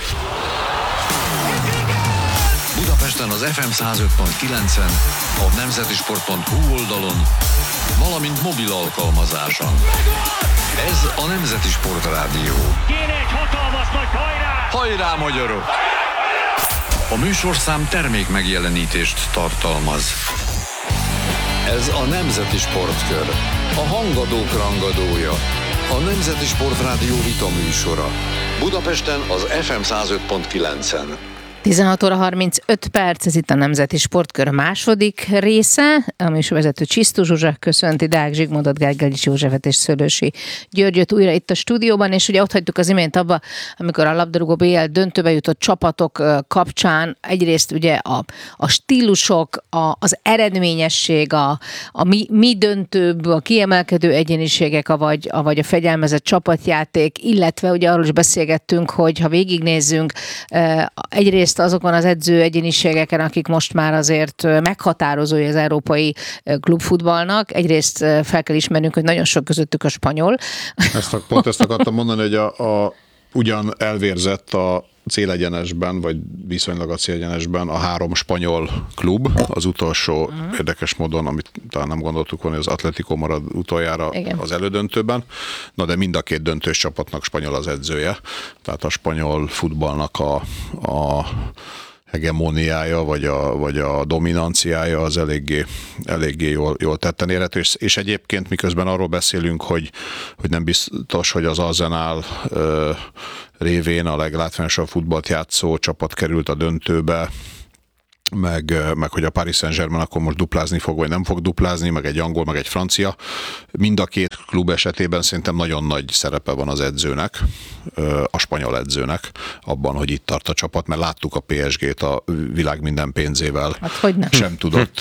Budapesten az ef em száz öt pont kilencen, a nemzetisport pont hú oldalon, valamint mobil alkalmazáson. Ez a Nemzeti Sportrádió. Kéne egy hatalmas nagy hajrá! Hajrá, magyarok! A műsorszám termék megjelenítést tartalmaz. Ez a Nemzeti Sportkör. A hangadók rangadója. A Nemzeti Sportrádió vitaműsora. Budapesten az ef em száz öt pont kilencen. tizenhat óra harmincöt perc, ez itt a Nemzeti Sportkör második része. A műsorvezető Csisztus Zsuzsa köszönti Deák Zsigmondot, Gergely Józsefet és Szőlősi Györgyöt újra itt a stúdióban, és ugye ott hagytuk az imént abba, amikor a labdarúgó bé el döntőbe jutott csapatok kapcsán egyrészt ugye a, a stílusok, a, az eredményesség, a, a mi, mi döntőbb, a kiemelkedő egyéniségek, avagy, avagy a fegyelmezett csapatjáték, illetve ugye arról is beszélgettünk, hogy ha végignézzünk, egyrészt egyrészt azokon az edző egyéniségeken, akik most már azért meghatározói az európai klubfutballnak, egyrészt fel kell ismernünk, hogy nagyon sok közöttük a spanyol. Ezt, pont ezt akartam mondani, hogy a, a, ugyan elvérzett a célegyenesben, vagy viszonylag a célegyenesben a három spanyol klub, az utolsó uh-huh. érdekes módon, amit talán nem gondoltuk volna, hogy az Atlético marad utoljára Igen. az elődöntőben, na de mind a két döntős csapatnak spanyol az edzője, tehát a spanyol futballnak a, a hegemóniája, vagy a, vagy a dominanciája az eléggé, eléggé jól, jól tetten érhető, és, és egyébként miközben arról beszélünk, hogy, hogy nem biztos, hogy az Arsenal ö, révén a leglátványosabb futballt játszó csapat került a döntőbe, meg, meg hogy a Paris Saint-Germain akkor most duplázni fog, vagy nem fog duplázni, meg egy angol, meg egy francia. Mind a két klub esetében szerintem nagyon nagy szerepe van az edzőnek, a spanyol edzőnek, abban, hogy itt tart a csapat, mert láttuk a pé es gét a világ minden pénzével. Hát, sem tudott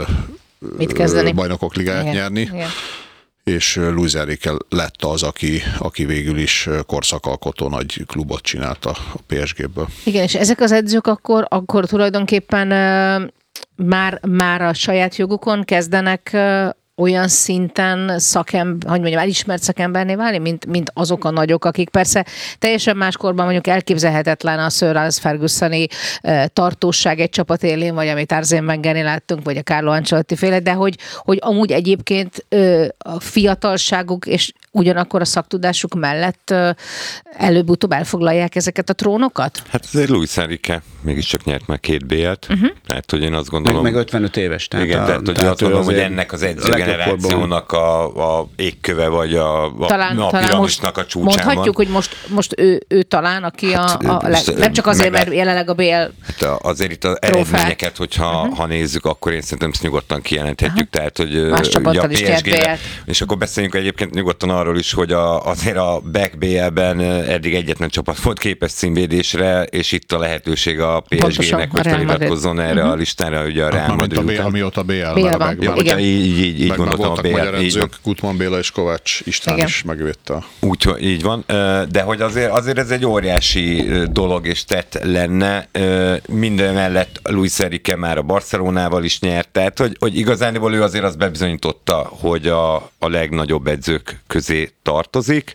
Mit kezdeni? bajnokok ligáját Igen. nyerni. Igen. És Luis Enrique lett az, aki, aki végül is korszakalkotó nagy klubot csinálta a pé es géből. Igen, és ezek az edzők akkor, akkor tulajdonképpen uh, már, már a saját jogukon kezdenek uh, olyan szinten szakember, hogy mondjam, elismert szakemberné válni, mint, mint azok a nagyok, akik persze teljesen máskorban mondjuk elképzelhetetlen a Sir Alex Ferguson-i uh, tartóság egy csapat élén, vagy amit Arsène Wengernél láttunk, vagy a Carlo Ancelotti féle, de hogy, hogy amúgy egyébként uh, a fiatalságuk és ugyanakkor a szaktudásuk mellett uh, előbb-utóbb elfoglalják ezeket a trónokat? Hát azért Luis Enrique mégiscsak nyert már két bé el-t, uh-huh. tehát hogy én azt gondolom... Meg, meg ötvenöt éves. Tehát igen, a, tehát, hogy tehát azt gondolom, hogy ennek az edzőgenerációnak a, a égköve, vagy a, a, talán, a piramisnak a csúcsán mondhatjuk, van. hogy most, most ő, ő talán, aki hát, a, a leg, nem csak azért, mert jelenleg a bé el hát azért itt az eredményeket, hogyha uh-huh. ha nézzük, akkor én szerintem ezt nyugodtan kijelenthetjük, uh-huh. tehát, hogy más csapattal is nyert bé el. És akkor beszéljünk egyébként nyugodtan arról is, hogy a, azért a Back bé el-ben eddig egyetlen csapat volt képes címvédésre, és itt a lehetőség a pé es gének, hogy feliratkozzon erre uh-huh. a listára, ugye a Real Madrid után. Amióta bé el, bé el van. van. Ja, így, így, így gondoltam a bé el. Gutmann Béla és Kovács István Igen. is megvédte. Úgy, így van, de hogy azért, azért ez egy óriási dolog és tett lenne. Minden mellett Luis Enrique már a Barcelonával is nyert, tehát hogy, hogy igazániból ő azért azt bebizonyította, hogy a, a legnagyobb edzők közé tartozik.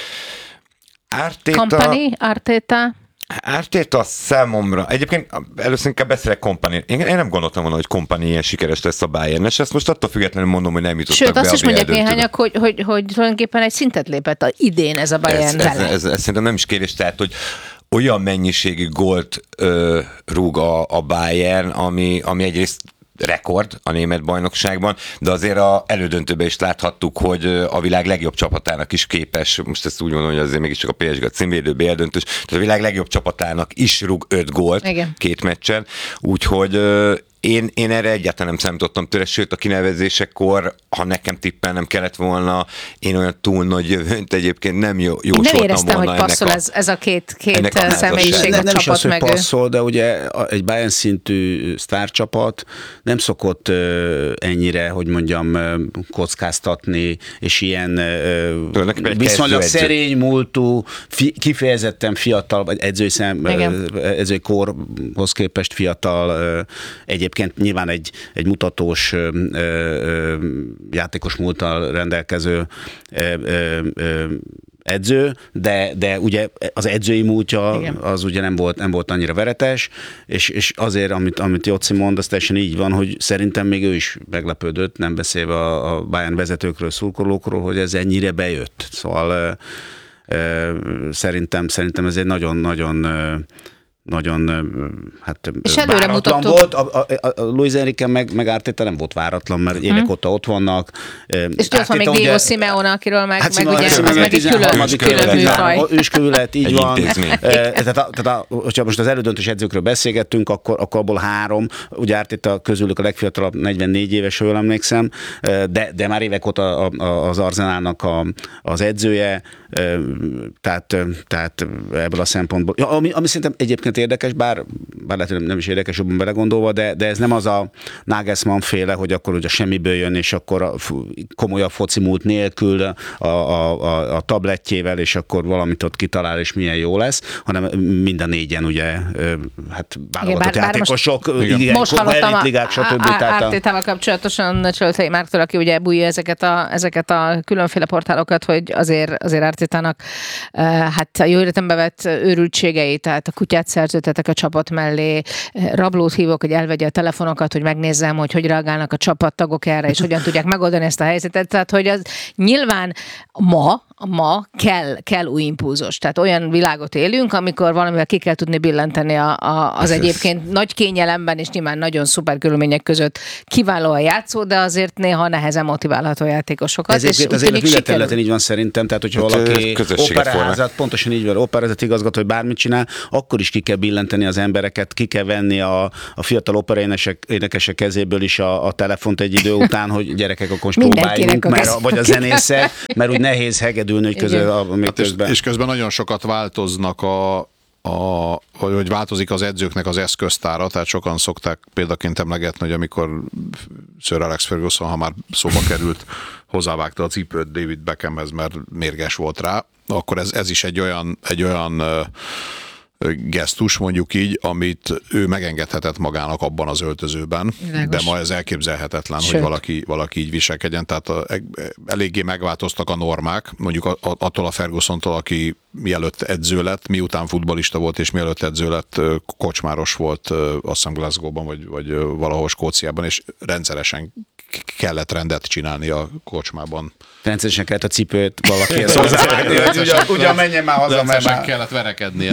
Arteta... Company, Arteta... Arteta számomra, egyébként először inkább beszélek Kompany. Én, én nem gondoltam volna, hogy Kompany ilyen sikeres lesz a Bayern, és ezt most attól függetlenül mondom, hogy nem jutottak Sőt, be azt a is mondják döntőbe. néhányak, hogy, hogy, hogy tulajdonképpen egy szintet lépett a idén ez a Bayern ez, ez, vele. ez, ez, ez szerintem nem is kérdés, tehát, hogy olyan mennyiségű gólt ö, rúg a, a Bayern, ami, ami egyrészt rekord a német bajnokságban, de azért a elődöntőben is láthattuk, hogy a világ legjobb csapatának is képes, most ezt úgy mondom, hogy azért mégiscsak a pé es gé a címvédő bé el-döntős, tehát a világ legjobb csapatának is rúg öt gólt Igen. két meccsen, úgyhogy Én, én erre egyáltalán nem számítottam tőle, sőt a kinevezésekor, ha nekem tippelnem kellett volna, én olyan túl nagy jövőnt egyébként nem jó, jósoltam nem éreztem, volna hogy passzol ennek ez, ez a két, két a személyiség, nem, a nem csapat is az, meg hogy passzol, de ugye egy Bayern szintű sztárcsapat nem szokott ennyire, hogy mondjam, kockáztatni, és ilyen viszonylag szerény múltú, fi, kifejezetten fiatal, vagy edzői, szem, edzői korhoz képest fiatal, egyébként nyilván egy, egy mutatós ö, ö, játékos múlttal rendelkező ö, ö, ö, edző, de, de ugye az edzői múltja Igen. az ugye nem volt, nem volt annyira veretes, és, és azért, amit, amit Jóci mond, az teljesen így van, hogy szerintem még ő is meglepődött, nem beszélve a, a Bayern vezetőkről, szurkolókról, hogy ez ennyire bejött. Szóval ö, ö, szerintem, szerintem ez egy nagyon-nagyon nagyon hát váratlan volt. A, a, a, a Luis Enrique meg, meg Arteta nem volt váratlan, mert évek hmm. óta ott vannak. És tudod, van még Diego Simeone, akiről meg, hát meg ugye, az meg egy külön, külön műfaj. Őskövület, így van. Tehát, tehát a, hogyha most az elődöntős edzőkről beszélgettünk, akkor, akkor abból három, ugye Arteta közülük a legfiatalabb negyvennégy éves, jól emlékszem, de, de már évek óta az Arsenalnak a, az edzője, tehát, tehát ebből a szempontból. Ja, ami, ami szerintem egyébként történet érdekes, bár, bár lehet, hogy nem is érdekes, jobban belegondolva, de, de ez nem az a Nagelsmann féle, hogy akkor ugye semmiből jön, és akkor a komolyabb foci múlt nélkül a, a, a, a tablettjével, és akkor valamit ott kitalál, és milyen jó lesz, hanem mind a négyen ugye, hát válogatott játékosok, most hallottam elitligák, stb. Ártétával kapcsolatosan Csöltei Márktól, aki ugye bújja ezeket a, ezeket a különféle portálokat, hogy azért, azért Ártétának hát a jó életembe vett őrültségei, tehát a kutyát szerződtetek a csapat mellé, rablót hívok, hogy elvegye a telefonokat, hogy megnézzem, hogy hogy reagálnak a csapattagok erre, és hogyan tudják megoldani ezt a helyzetet. Tehát, hogy az nyilván ma, ma kell, kell új impulzus. Tehát olyan világot élünk, amikor valamivel ki kell tudni billenteni a, a, az egyébként nagy kényelemben, és nyilván nagyon szuper körülmények között kiválóan játszó, de azért néha nehezen motiválható játékosokat. Ezért az élet minden területen így van szerintem, tehát hogyha valaki operaházat, pontosan így van, operaházat igazgató, hogy bármit csinál, akkor is ki kell billenteni az embereket, ki kell venni a, a fiatal operaénekesek kezéből is a, a telefont egy idő után, hogy gyerekek, akkor most próbáljunk, mert, a, vagy a zenészek, mert úgy nehéz hegedülni, hogy közül a, a hát közben. És közben nagyon sokat változnak a A, hogy változik az edzőknek az eszköztára, tehát sokan szokták példaként emlegetni, hogy amikor Sir Alex Ferguson, ha már szóba került, hozzávágta a cipőt David Beckhamhez, mert mérges volt rá, akkor ez, ez is egy olyan, egy olyan gesztus, mondjuk így, amit ő megengedhetett magának abban az öltözőben, Világos. De ma ez elképzelhetetlen, Sőt. hogy valaki, valaki így viselkedjen, tehát a, eléggé megváltoztak a normák, mondjuk a, a, attól a Fergusontól, aki mielőtt edző lett, miután futballista volt, és mielőtt edző lett, kocsmáros volt, azt hiszem Glasgow-ban, vagy, vagy valahol Skóciában, és rendszeresen kellett rendet csinálni a kocsmában. Rendszeresen kellett a cipőt valakihez hozzávágni, hogy ugyan, ugyan menjen már haza, mert már... kellett verekednie.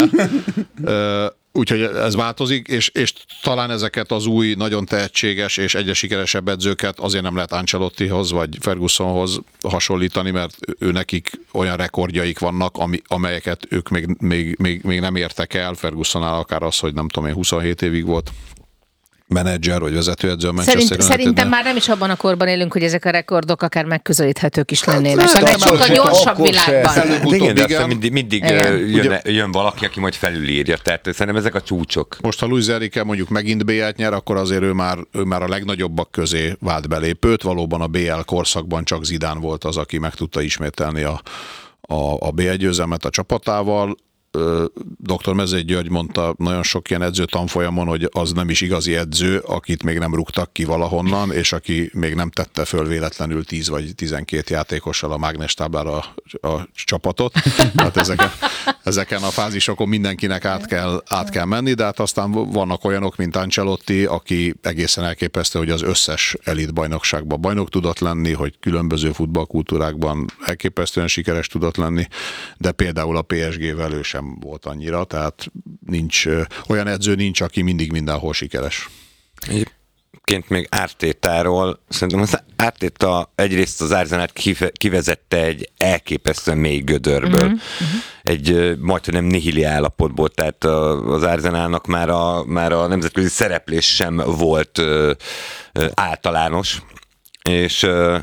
Úgyhogy ez változik, és, és talán ezeket az új, nagyon tehetséges és egyre sikeresebb edzőket azért nem lehet Ancelottihoz vagy Fergusonhoz hasonlítani, mert ő nekik olyan rekordjaik vannak, ami, amelyeket ők még, még, még, még nem értek el. Fergusonnál akár az, hogy nem tudom én, huszonhét évig volt menedzser vagy vezetőedző a Manchester Szerint, Szerintem már nem is abban a korban élünk, hogy ezek a rekordok akár megközelíthetők is lennének. Hát, egy sokkal gyorsabb világban. Igen, de aztán mindig, mindig jön, jön valaki, aki majd felülírja. Tehát szerintem ezek a csúcsok. Most ha Luis Enrique mondjuk megint bé el-t nyer, akkor azért ő már, ő már a legnagyobbak közé vált belépőt. Valóban a bé el korszakban csak Zidane volt az, aki meg tudta ismételni a, a, a bé el győzelmet a csapatával. doktor Mezei György mondta nagyon sok ilyen edző tanfolyamon, hogy az nem is igazi edző, akit még nem rúgtak ki valahonnan, és aki még nem tette föl véletlenül tíz vagy tizenkét játékossal a mágnestáblára a, a csapatot. Tehát ezeken, ezeken a fázisokon mindenkinek át kell, át kell menni, de hát aztán vannak olyanok, mint Ancelotti, aki egészen elképesztő, hogy az összes elit bajnokságban bajnok tudott lenni, hogy különböző futballkultúrákban elképesztően sikeres tudott lenni, de például a pé es gé-vel ő sem volt annyira, tehát nincs, olyan edző nincs, aki mindig mindenhol sikeres. Egyébként még Ártétáról, szerintem az Ártéta egyrészt az Arsenalt kivezette egy elképesztően mély gödörből, uh-huh. egy majdnem nem nihili állapotból, tehát az Arsenalnak már a, már a nemzetközi szereplés sem volt ö, ö, általános, és ö,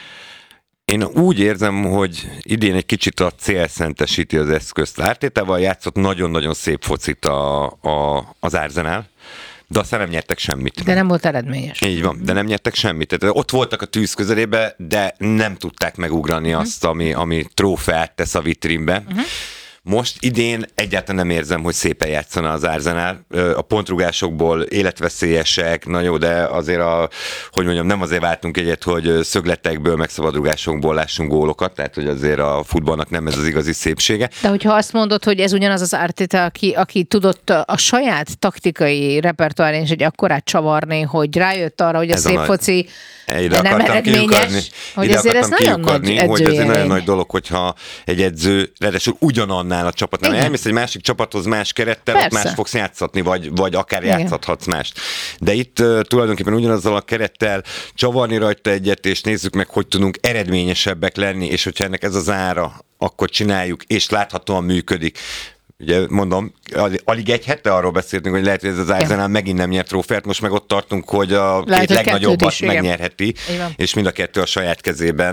én úgy érzem, hogy idén egy kicsit a cél szentesíti az eszközt. Ártétával játszott nagyon-nagyon szép focit a, a, az Arsenal, de aztán nem nyertek semmit. De nem volt eredményes. Így van, de nem nyertek semmit. Tehát ott voltak a tűz közelébe, de nem tudták megugrani uh-huh. azt, ami, ami trófeát tesz a vitrínbe. Uh-huh. Most idén egyáltalán nem érzem, hogy szépen játszana az Arsenal. A pontrugásokból életveszélyesek, na jó, de azért a, hogy mondjam, nem azért váltunk egyet, hogy szögletekből, meg szabadrugásokból lássunk gólokat, tehát hogy azért a futballnak nem ez az igazi szépsége. De hogyha azt mondod, hogy ez ugyanaz az Arteta, aki, aki tudott a saját taktikai repertoárján is egy akkorát csavarni, hogy rájött arra, hogy a ez szép a foci ide nem eredményes, hogy ezért ez nagyon nagy edzőjelmény. Hogy ez egy nagyon nagy dolog, hogyha egy edző, ráadásul ugyanannál a csapatnál, elmész egy másik csapathoz más kerettel, Persze. ott más fogsz játszatni, vagy, vagy akár Igen. játszathatsz mást. De itt uh, tulajdonképpen ugyanazzal a kerettel csavarni rajta egyet, és nézzük meg, hogy tudunk eredményesebbek lenni, és hogyha ennek ez az ára, akkor csináljuk, és láthatóan működik. Ugye mondom, alig egy hete arról beszéltünk, hogy lehet, hogy ez az Arsenal megint nem nyert trófeát, most meg ott tartunk, hogy a lehet, két legnagyobbat megnyerheti, és mind a kettő a saját kezében.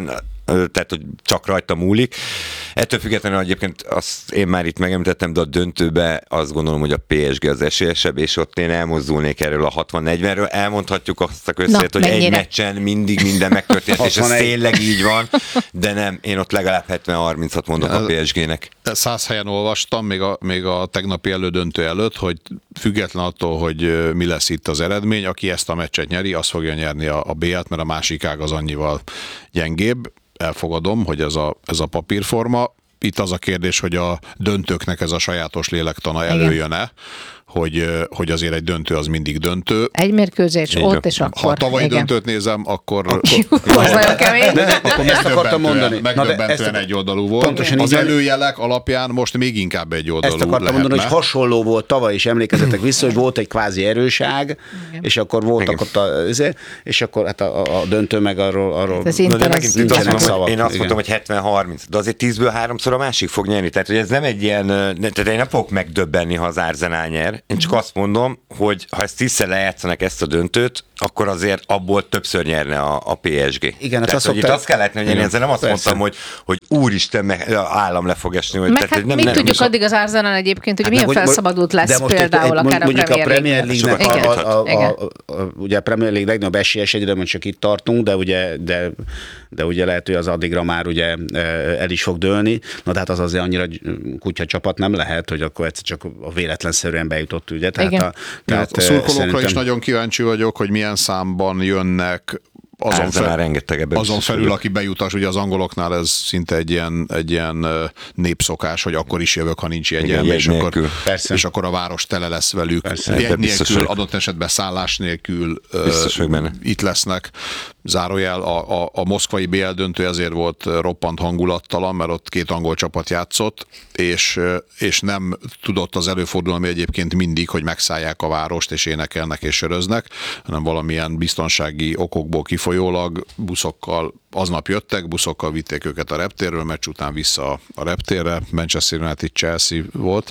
tehát hogy csak rajta múlik. Ettől függetlenül egyébként azt én már itt megemlítettem, de a döntőbe azt gondolom, hogy a pé es gé az esélyesebb, és ott én elmozdulnék erről a hatvan negyvenről. Elmondhatjuk azt a közszélet, hogy mennyire? Egy meccsen mindig minden megtörtént, és ez tényleg így van, de nem, én ott legalább hetven harmincat mondok a pé es gének. Száz helyen olvastam, még a, még a tegnapi elődöntő előtt, hogy független attól, hogy mi lesz itt az eredmény, aki ezt a meccset nyeri, az fogja nyerni a, a bé el-t, mert a másik ág az annyival gyengébb. Elfogadom, hogy ez a, ez a papírforma. Itt az a kérdés, hogy a döntőknek ez a sajátos lélektana előjön-e, hogy, hogy azért egy döntő az mindig döntő. Egy mérkőzés így ott és akkor. Ha tavalyi igen. döntőt nézem, akkor... akkor az nagyon kemény. De, de, akkor ezt akartam mondani. Megdöbbentően egy oldalú volt. Az előjelek alapján most még inkább egy oldalú Ezt akartam lehetne. mondani, hogy hasonló volt tavaly is, emlékezzetek vissza, hogy volt egy kvázi erőság, igen. és akkor voltak igen. ott a, és akkor hát a, a döntő meg arról... arról hát de de megint azt mondom, szavak, én azt igen. mondom, hogy hetven harminc, de azért tízből háromszor a másik fog nyerni. Tehát, hogy ez nem egy ilyen, tehát én nem fogok megdöbbenni, ha az Arsenal nyer. Én csak azt mondom, hogy ha ezt tízszer lejátszanak ezt a döntőt, akkor azért abból többször nyerne a, a pé es gé. Igen, tehát, hogy itt azt kell látni, hogy én ezzel nem azt persze. mondtam, hogy, hogy úristen, meg, állam le fog esni. Hogy, meg tehát, hát nem, mit nem, tudjuk nem, addig az Arsenal egyébként, hogy hát milyen felszabadult lesz például akár a Premier League-nek. A, a, a, a, a, ugye a Premier League legnagyobb esélyes, egyre most csak itt tartunk, de ugye, de, de ugye lehet, hogy az addigra már ugye el is fog dőlni. Na de hát az azért annyira kutya csapat nem lehet, hogy akkor egyszer csak a véletlenszerűen bejutott, ugye? Tehát igen. a, tehát a szurkolókra szerintem... is nagyon kíváncsi vagyok, hogy milyen számban jönnek azon, fel, azon felül, aki bejutas, ugye az angoloknál ez szinte egy ilyen, egy ilyen népszokás, hogy akkor is jövök, ha nincs jegyem, és, akkor, és akkor a város tele lesz velük. Persze, jegy nélkül, adott esetben szállás nélkül uh, itt lesznek. Zárójel, a, a, a moszkvai bé el döntő ezért volt roppant hangulattalan, mert ott két angol csapat játszott, és, és nem tudott az előfordulni egyébként mindig, hogy megszállják a várost, és énekelnek és söröznek, hanem valamilyen biztonsági okokból kifolyólag buszokkal aznap jöttek, buszokkal vitték őket a reptérről, meccs után vissza a reptérre, Manchester United Chelsea volt.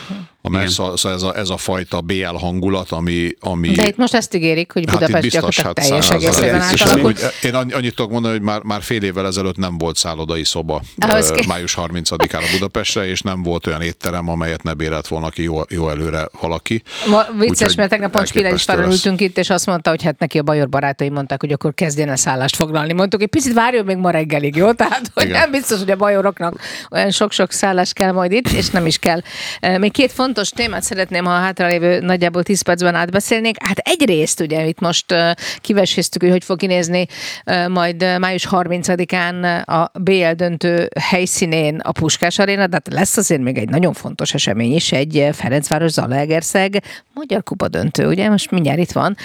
A meccs, szóval ez a, ez a fajta bé el hangulat, ami... ami de itt most ezt ígérik, hogy Budapest hát gyakorlatilag hát teljes egészében átalakult. Én annyit tudok mondani, hogy már, már fél évvel ezelőtt nem volt szállodai szoba uh, május harmincadikára Budapestre, és nem volt olyan étterem, amelyet ne bérelt volna ki jó, jó előre valaki. Ma, vicces, mert tegnap pont Spirel is ültünk itt, és azt mondta, hogy hát neki a bajor barátai mondták, hogy akkor kezdjen el szállást foglalni. Mondtuk, hogy picit várjon még ma reggelig, jó? Tehát, hogy igen. nem biztos, hogy a bajoroknak olyan sok-sok szállás kell majd itt, és nem is kell. Még két fontos témát szeretném, ha a hátralévő nagyjából tíz percben átbeszélnék. Hát egyrészt ugye itt most kiveséztük, hogy hogy fog kinézni majd május harmincadikán a bé el döntő helyszínén a Puskás Aréna, de hát lesz azért még egy nagyon fontos esemény is, egy Ferencváros-Zalaegerszeg Magyar Kupa döntő, ugye? Most mindjárt itt van.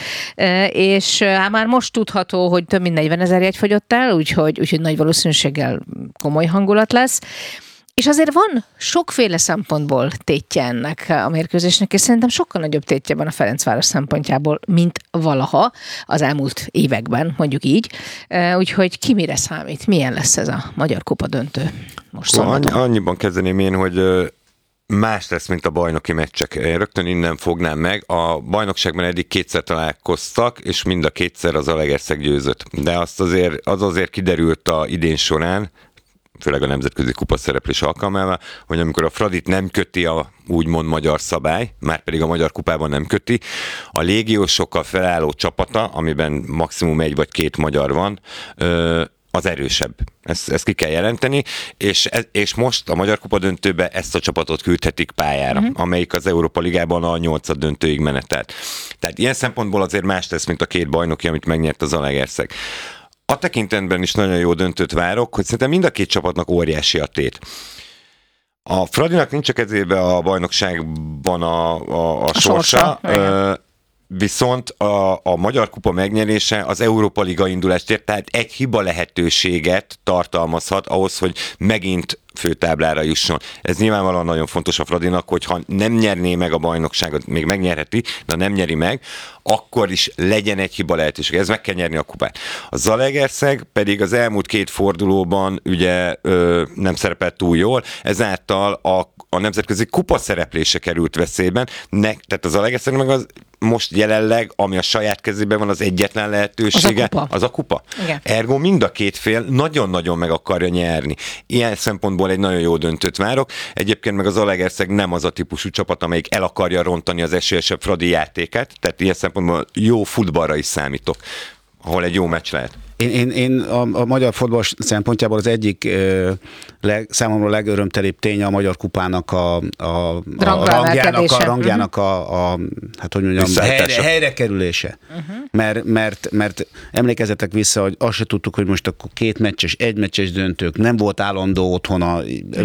És hát már most tudható, hogy több mint negyvenezer jegy fogyott el, úgyhogy, úgyhogy nagy valószínűséggel komoly hangulat lesz. És azért van sokféle szempontból tétje ennek a mérkőzésnek, és szerintem sokkal nagyobb tétje van a Ferencváros szempontjából, mint valaha az elmúlt években, mondjuk így. Úgyhogy ki mire számít? Milyen lesz ez a Magyar Kupa döntő most szombaton? Annyiban kezdeném én, hogy más lesz, mint a bajnoki meccsek. Én rögtön innen fognám meg. A bajnokságban eddig kétszer találkoztak, és mind a kétszer az Zalaegerszeg győzött. De azt azért, az azért kiderült a idén során, főleg a nemzetközi kupa szereplés alkalmával, hogy amikor a Fradit nem köti a úgymond magyar szabály, már pedig a Magyar Kupában nem köti, a légiósokkal felálló csapata, amiben maximum egy vagy két magyar van, az erősebb. Ezt, ezt ki kell jelenteni, és, és most a Magyar Kupa döntőbe ezt a csapatot küldhetik pályára, uh-huh. amelyik az Európa Ligában a nyolcad döntőig menetelt. Tehát ilyen szempontból azért más lesz, mint a két bajnoki, amit megnyert az Zalaegerszeg. A tekintetben is nagyon jó döntőt várok, hogy szerintem mind a két csapatnak óriási a tét. A Fradinak nincs a kezébe a bajnokságban a, a, a, a sorsa, sorsa. Viszont a, a Magyar Kupa megnyerése az Európa Liga indulást ért, tehát egy hiba lehetőséget tartalmazhat ahhoz, hogy megint főtáblára jusson. Ez nyilvánvalóan nagyon fontos a Fradinak, hogyha nem nyerné meg a bajnokságot, még megnyerheti, de nem nyeri meg, akkor is legyen egy hiba lehetőség. Ez meg kell nyerni a kupát. A Zalaegerszeg pedig az elmúlt két fordulóban ugye ö, nem szerepelt túl jól, ezáltal a, a nemzetközi kupa szereplése került veszélyben, ne, tehát az Zalaegerszeg meg az most jelenleg, ami a saját kezében van, az egyetlen lehetősége, az a kupa. Az a kupa. Igen. Ergo mind a két fél nagyon-nagyon meg akarja nyerni. Ilyen szempontból egy nagyon jó döntőt várok. Egyébként meg az Zalaegerszeg nem az a típusú csapat, amelyik el akarja rontani az esélyesebb Fradi játékát, tehát ilyen szempontból jó futballra is számítok, ahol egy jó meccs lehet. Én, én, én a, a magyar fotball szempontjából az egyik ö, leg, számomra legörömtelibb tény a magyar kupának a, a, a rangjának, a, rangjának a, a, hát hogy mondjam, helyre, helyre kerülése. Uh-huh. Mert, mert, mert emlékezzetek vissza, hogy azt se tudtuk, hogy most akkor két meccses, egy meccses döntők, nem volt állandó otthona,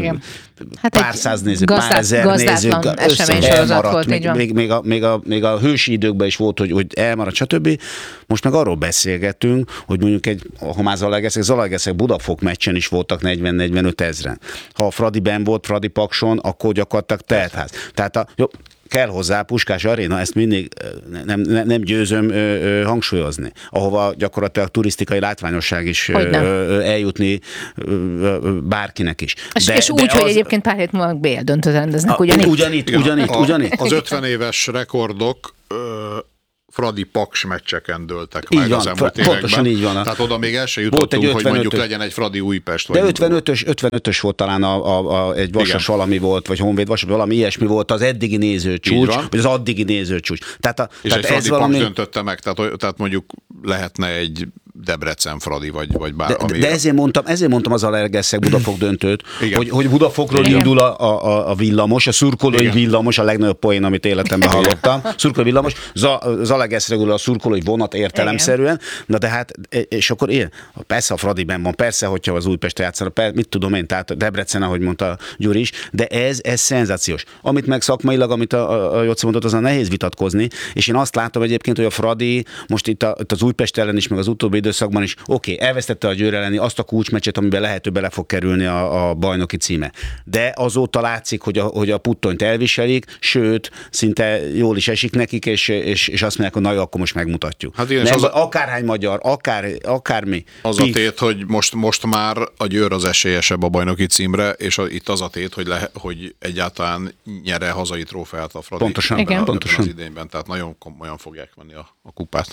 hát pár száz néző, gazdát, pár ezer néző, elmaradt. Még, még, még, a, még, a, még a hősi időkben is volt, hogy, hogy elmaradt, stb. Most meg arról beszélgetünk, hogy mondjuk egy, ha már Zalaegerszeg, Zalaegerszeg Budafok meccsen is voltak negyven-negyvenöt ezren. Ha a Fradi benn volt, Fradi Pakson, akkor gyakorlatilag teltház. Tehát a, jó, kell hozzá Puskás Aréna, ezt mindig nem, nem, nem győzöm ö, ö, hangsúlyozni, ahova gyakorlatilag turisztikai látványosság is ö, ö, eljutni ö, ö, bárkinek is. És, de, és úgy, de hogy az... egyébként pár hét múlva bé el döntőt rendeznek, ugyanitt? Ugyanitt, ugyanitt, ugyanitt. Az ötven éves rekordok ö, Fradi Paks meccseken dőltek így meg van, az elmúlt pontosan években. így van. Tehát oda még el se jutottunk, hogy mondjuk legyen egy Fradi Újpest. De ötvenötös, ötvenötös volt talán a, a, a, egy Vasas igen. valami volt, vagy Honvéd Vasas, valami ilyesmi volt az eddigi nézőcsúcs, vagy az addigi nézőcsúcs. Tehát a, és tehát egy ez Fradi valami... Paks döntötte meg, tehát, tehát mondjuk lehetne egy Debrecen Fradi, vagy, vagy bár... De, ami... de ezért mondtam, ezért mondtam az Zalaegerszeg Budafok döntőt, hogy, hogy Budafokról igen. indul a, a, a villamos, a szurkolói igen. villamos, a legnagyobb poén, amit életemben hallottam. Szurkolói villamos, Zalaegerszegről a szurkolói vonat értelemszerűen, na de hát, és akkor én, persze a Fradiben van, persze, hogyha az Újpest játszanak, mit tudom én, tehát Debrecen, ahogy mondta Gyuri is, de ez, ez szenzációs. Amit meg szakmailag, amit a, a Jóci mondott, azon nehéz vitatkozni, és én azt látom egyébként, hogy a Fradi most itt, a, itt az Újpest ellen is, meg az utóbbi időszakban is, oké, okay, elvesztette a Győr elleni azt a kulcsmeccset, amiben lehető bele fog kerülni a, a bajnoki címe. De azóta látszik, hogy a, hogy a puttonyt elviselik, sőt, szinte jól is esik nekik, és, és, és azt mondják, hogy na jó, akkor most megmutatjuk. Hát igen, nem, az akárhány magyar, akár, akármi. Az pif. A tét, hogy most, most már a Győr az esélyesebb a bajnoki címre, és a, itt az a tét, hogy, le, hogy egyáltalán nyere hazai trófeát a Fradi. Pontosan, ebben, igen. Pontosan. Az idényben, tehát nagyon komolyan fogják venni a, a kupát.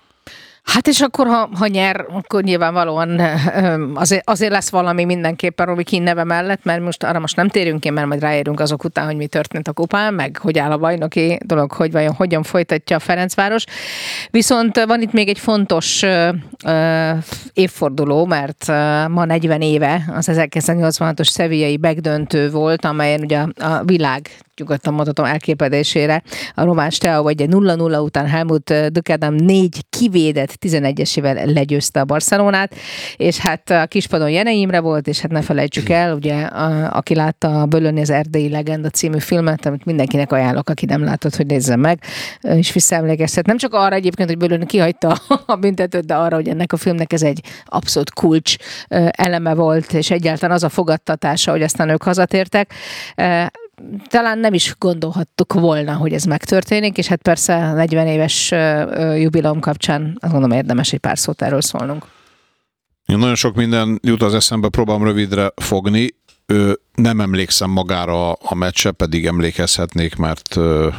Hát és akkor, ha, ha nyer, akkor nyilvánvalóan azért, azért lesz valami mindenképpen Robi Kín neve mellett, mert most arra most nem térünk ki, mert majd ráérünk azok után, hogy mi történt a kupán, meg hogy áll a bajnoki dolog, hogy vajon hogyan folytatja a Ferencváros. Viszont van itt még egy fontos uh, évforduló, mert uh, ma negyven éve az ezerkilencszáznyolcvanhatos szevillai begdöntő volt, amelyen ugye a világ nyugodtan mondhatom elképedésére a román Steaua vagy egy nulla nulla után Helmut Dökedem négy kivédett tizenegyesével legyőzte a Barcelonát, és hát a kispadon Jene Imre volt, és hát ne felejtsük el, ugye, a, aki látta a Bölöni az erdélyi legenda című filmet, amit mindenkinek ajánlok, aki nem látott, hogy nézze meg, és visszaemlékeztet. Nem csak arra egyébként, hogy Bölöni kihagyta a büntetőt, de arra, hogy ennek a filmnek ez egy abszolút kulcs eleme volt, és egyáltalán az a fogadtatása, hogy aztán ők hazatértek. Talán nem is gondolhattuk volna, hogy ez megtörténik, és hát persze negyven éves jubileum kapcsán azt gondolom érdemes egy pár szót erről szólnunk. Én nagyon sok minden jut az eszembe, próbálom rövidre fogni. Nem emlékszem magára a meccse, pedig emlékezhetnék, mert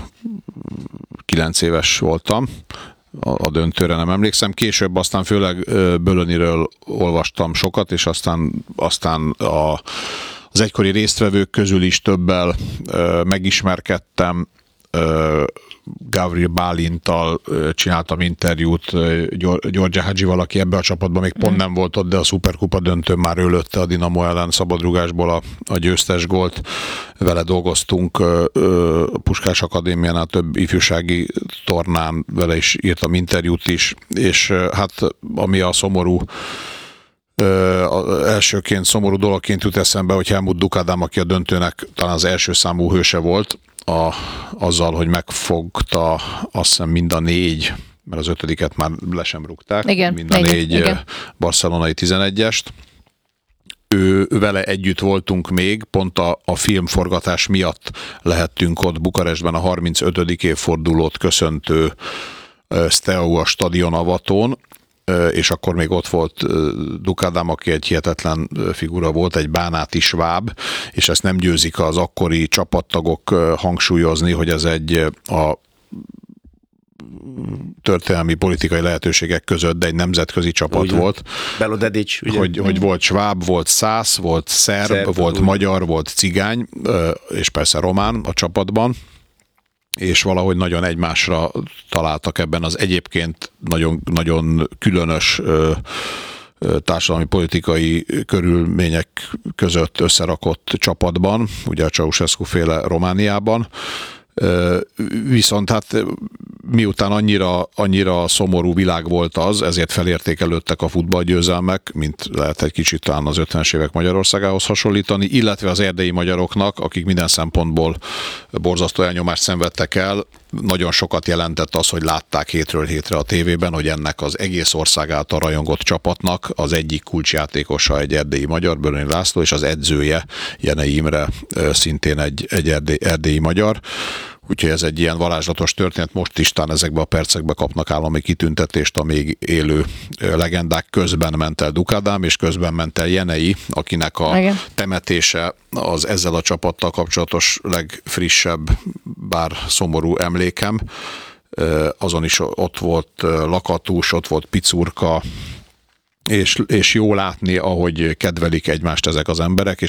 kilenc éves voltam. A döntőre nem emlékszem. Később aztán főleg Bölöniről olvastam sokat, és aztán, aztán a az egykori résztvevők közül is többel ö, megismerkedtem, ö, Gavril Bálinttal ö, csináltam interjút, György Hadzsival, aki ebbe a csapatban még pont nem volt ott, de a Szuperkupa döntőn már ő lőtte a Dinamo ellen szabadrugásból a, a győztes gólt. Vele dolgoztunk ö, ö, Puskás Akadémiánál több ifjúsági tornán, vele is írtam interjút is, és ö, hát ami a szomorú Uh, elsőként szomorú dologként jut eszembe, hogy Helmut Dukadám, aki a döntőnek talán az első számú hőse volt, a, azzal, hogy megfogta azt hiszem mind a négy, mert az ötödiket már le sem rúgták, igen, mind a igen, négy igen. barcelonai tizenegyest, ő vele együtt voltunk még, pont a, a filmforgatás miatt lehettünk ott Bukarestben a harmincötödik évfordulót köszöntő Steaua stadion avatón, és akkor még ott volt Duk Ádám, aki egy hihetetlen figura volt, egy bánáti sváb, és ezt nem győzik az akkori csapattagok hangsúlyozni, hogy ez egy a történelmi politikai lehetőségek között, de egy nemzetközi csapat ugye, volt. Belodedics, ugye? Hogy, hogy volt sváb, volt szász, volt szerb, szerb volt úgy. magyar, volt cigány, és persze román a csapatban, és valahogy nagyon egymásra találtak ebben az egyébként nagyon, nagyon különös társadalmi politikai körülmények között összerakott csapatban, ugye a Ceausescu féle Romániában. Viszont hát miután annyira, annyira szomorú világ volt az, ezért felértékelődtek a futballgyőzelmek, mint lehet egy kicsit talán az ötvenes évek Magyarországához hasonlítani, illetve az erdélyi magyaroknak, akik minden szempontból borzasztó elnyomást szenvedtek el, nagyon sokat jelentett az, hogy látták hétről hétre a tévében, hogy ennek az egész ország által rajongott csapatnak az egyik kulcsjátékosa egy erdélyi magyar, Böröni László, és az edzője Jenei Imre szintén egy, egy erdély, erdélyi magyar. Úgyhogy ez egy ilyen varázslatos történet, most is talán ezekben a percekben kapnak állami kitüntetést a még élő legendák. Közben ment el Duk Ádám, és közben ment el Jenei, akinek a Igen. temetése az ezzel a csapattal kapcsolatos legfrissebb, bár szomorú emlékem. Azon is ott volt Lakatus, ott volt Picurka, és, és jó látni, ahogy kedvelik egymást ezek az emberek, és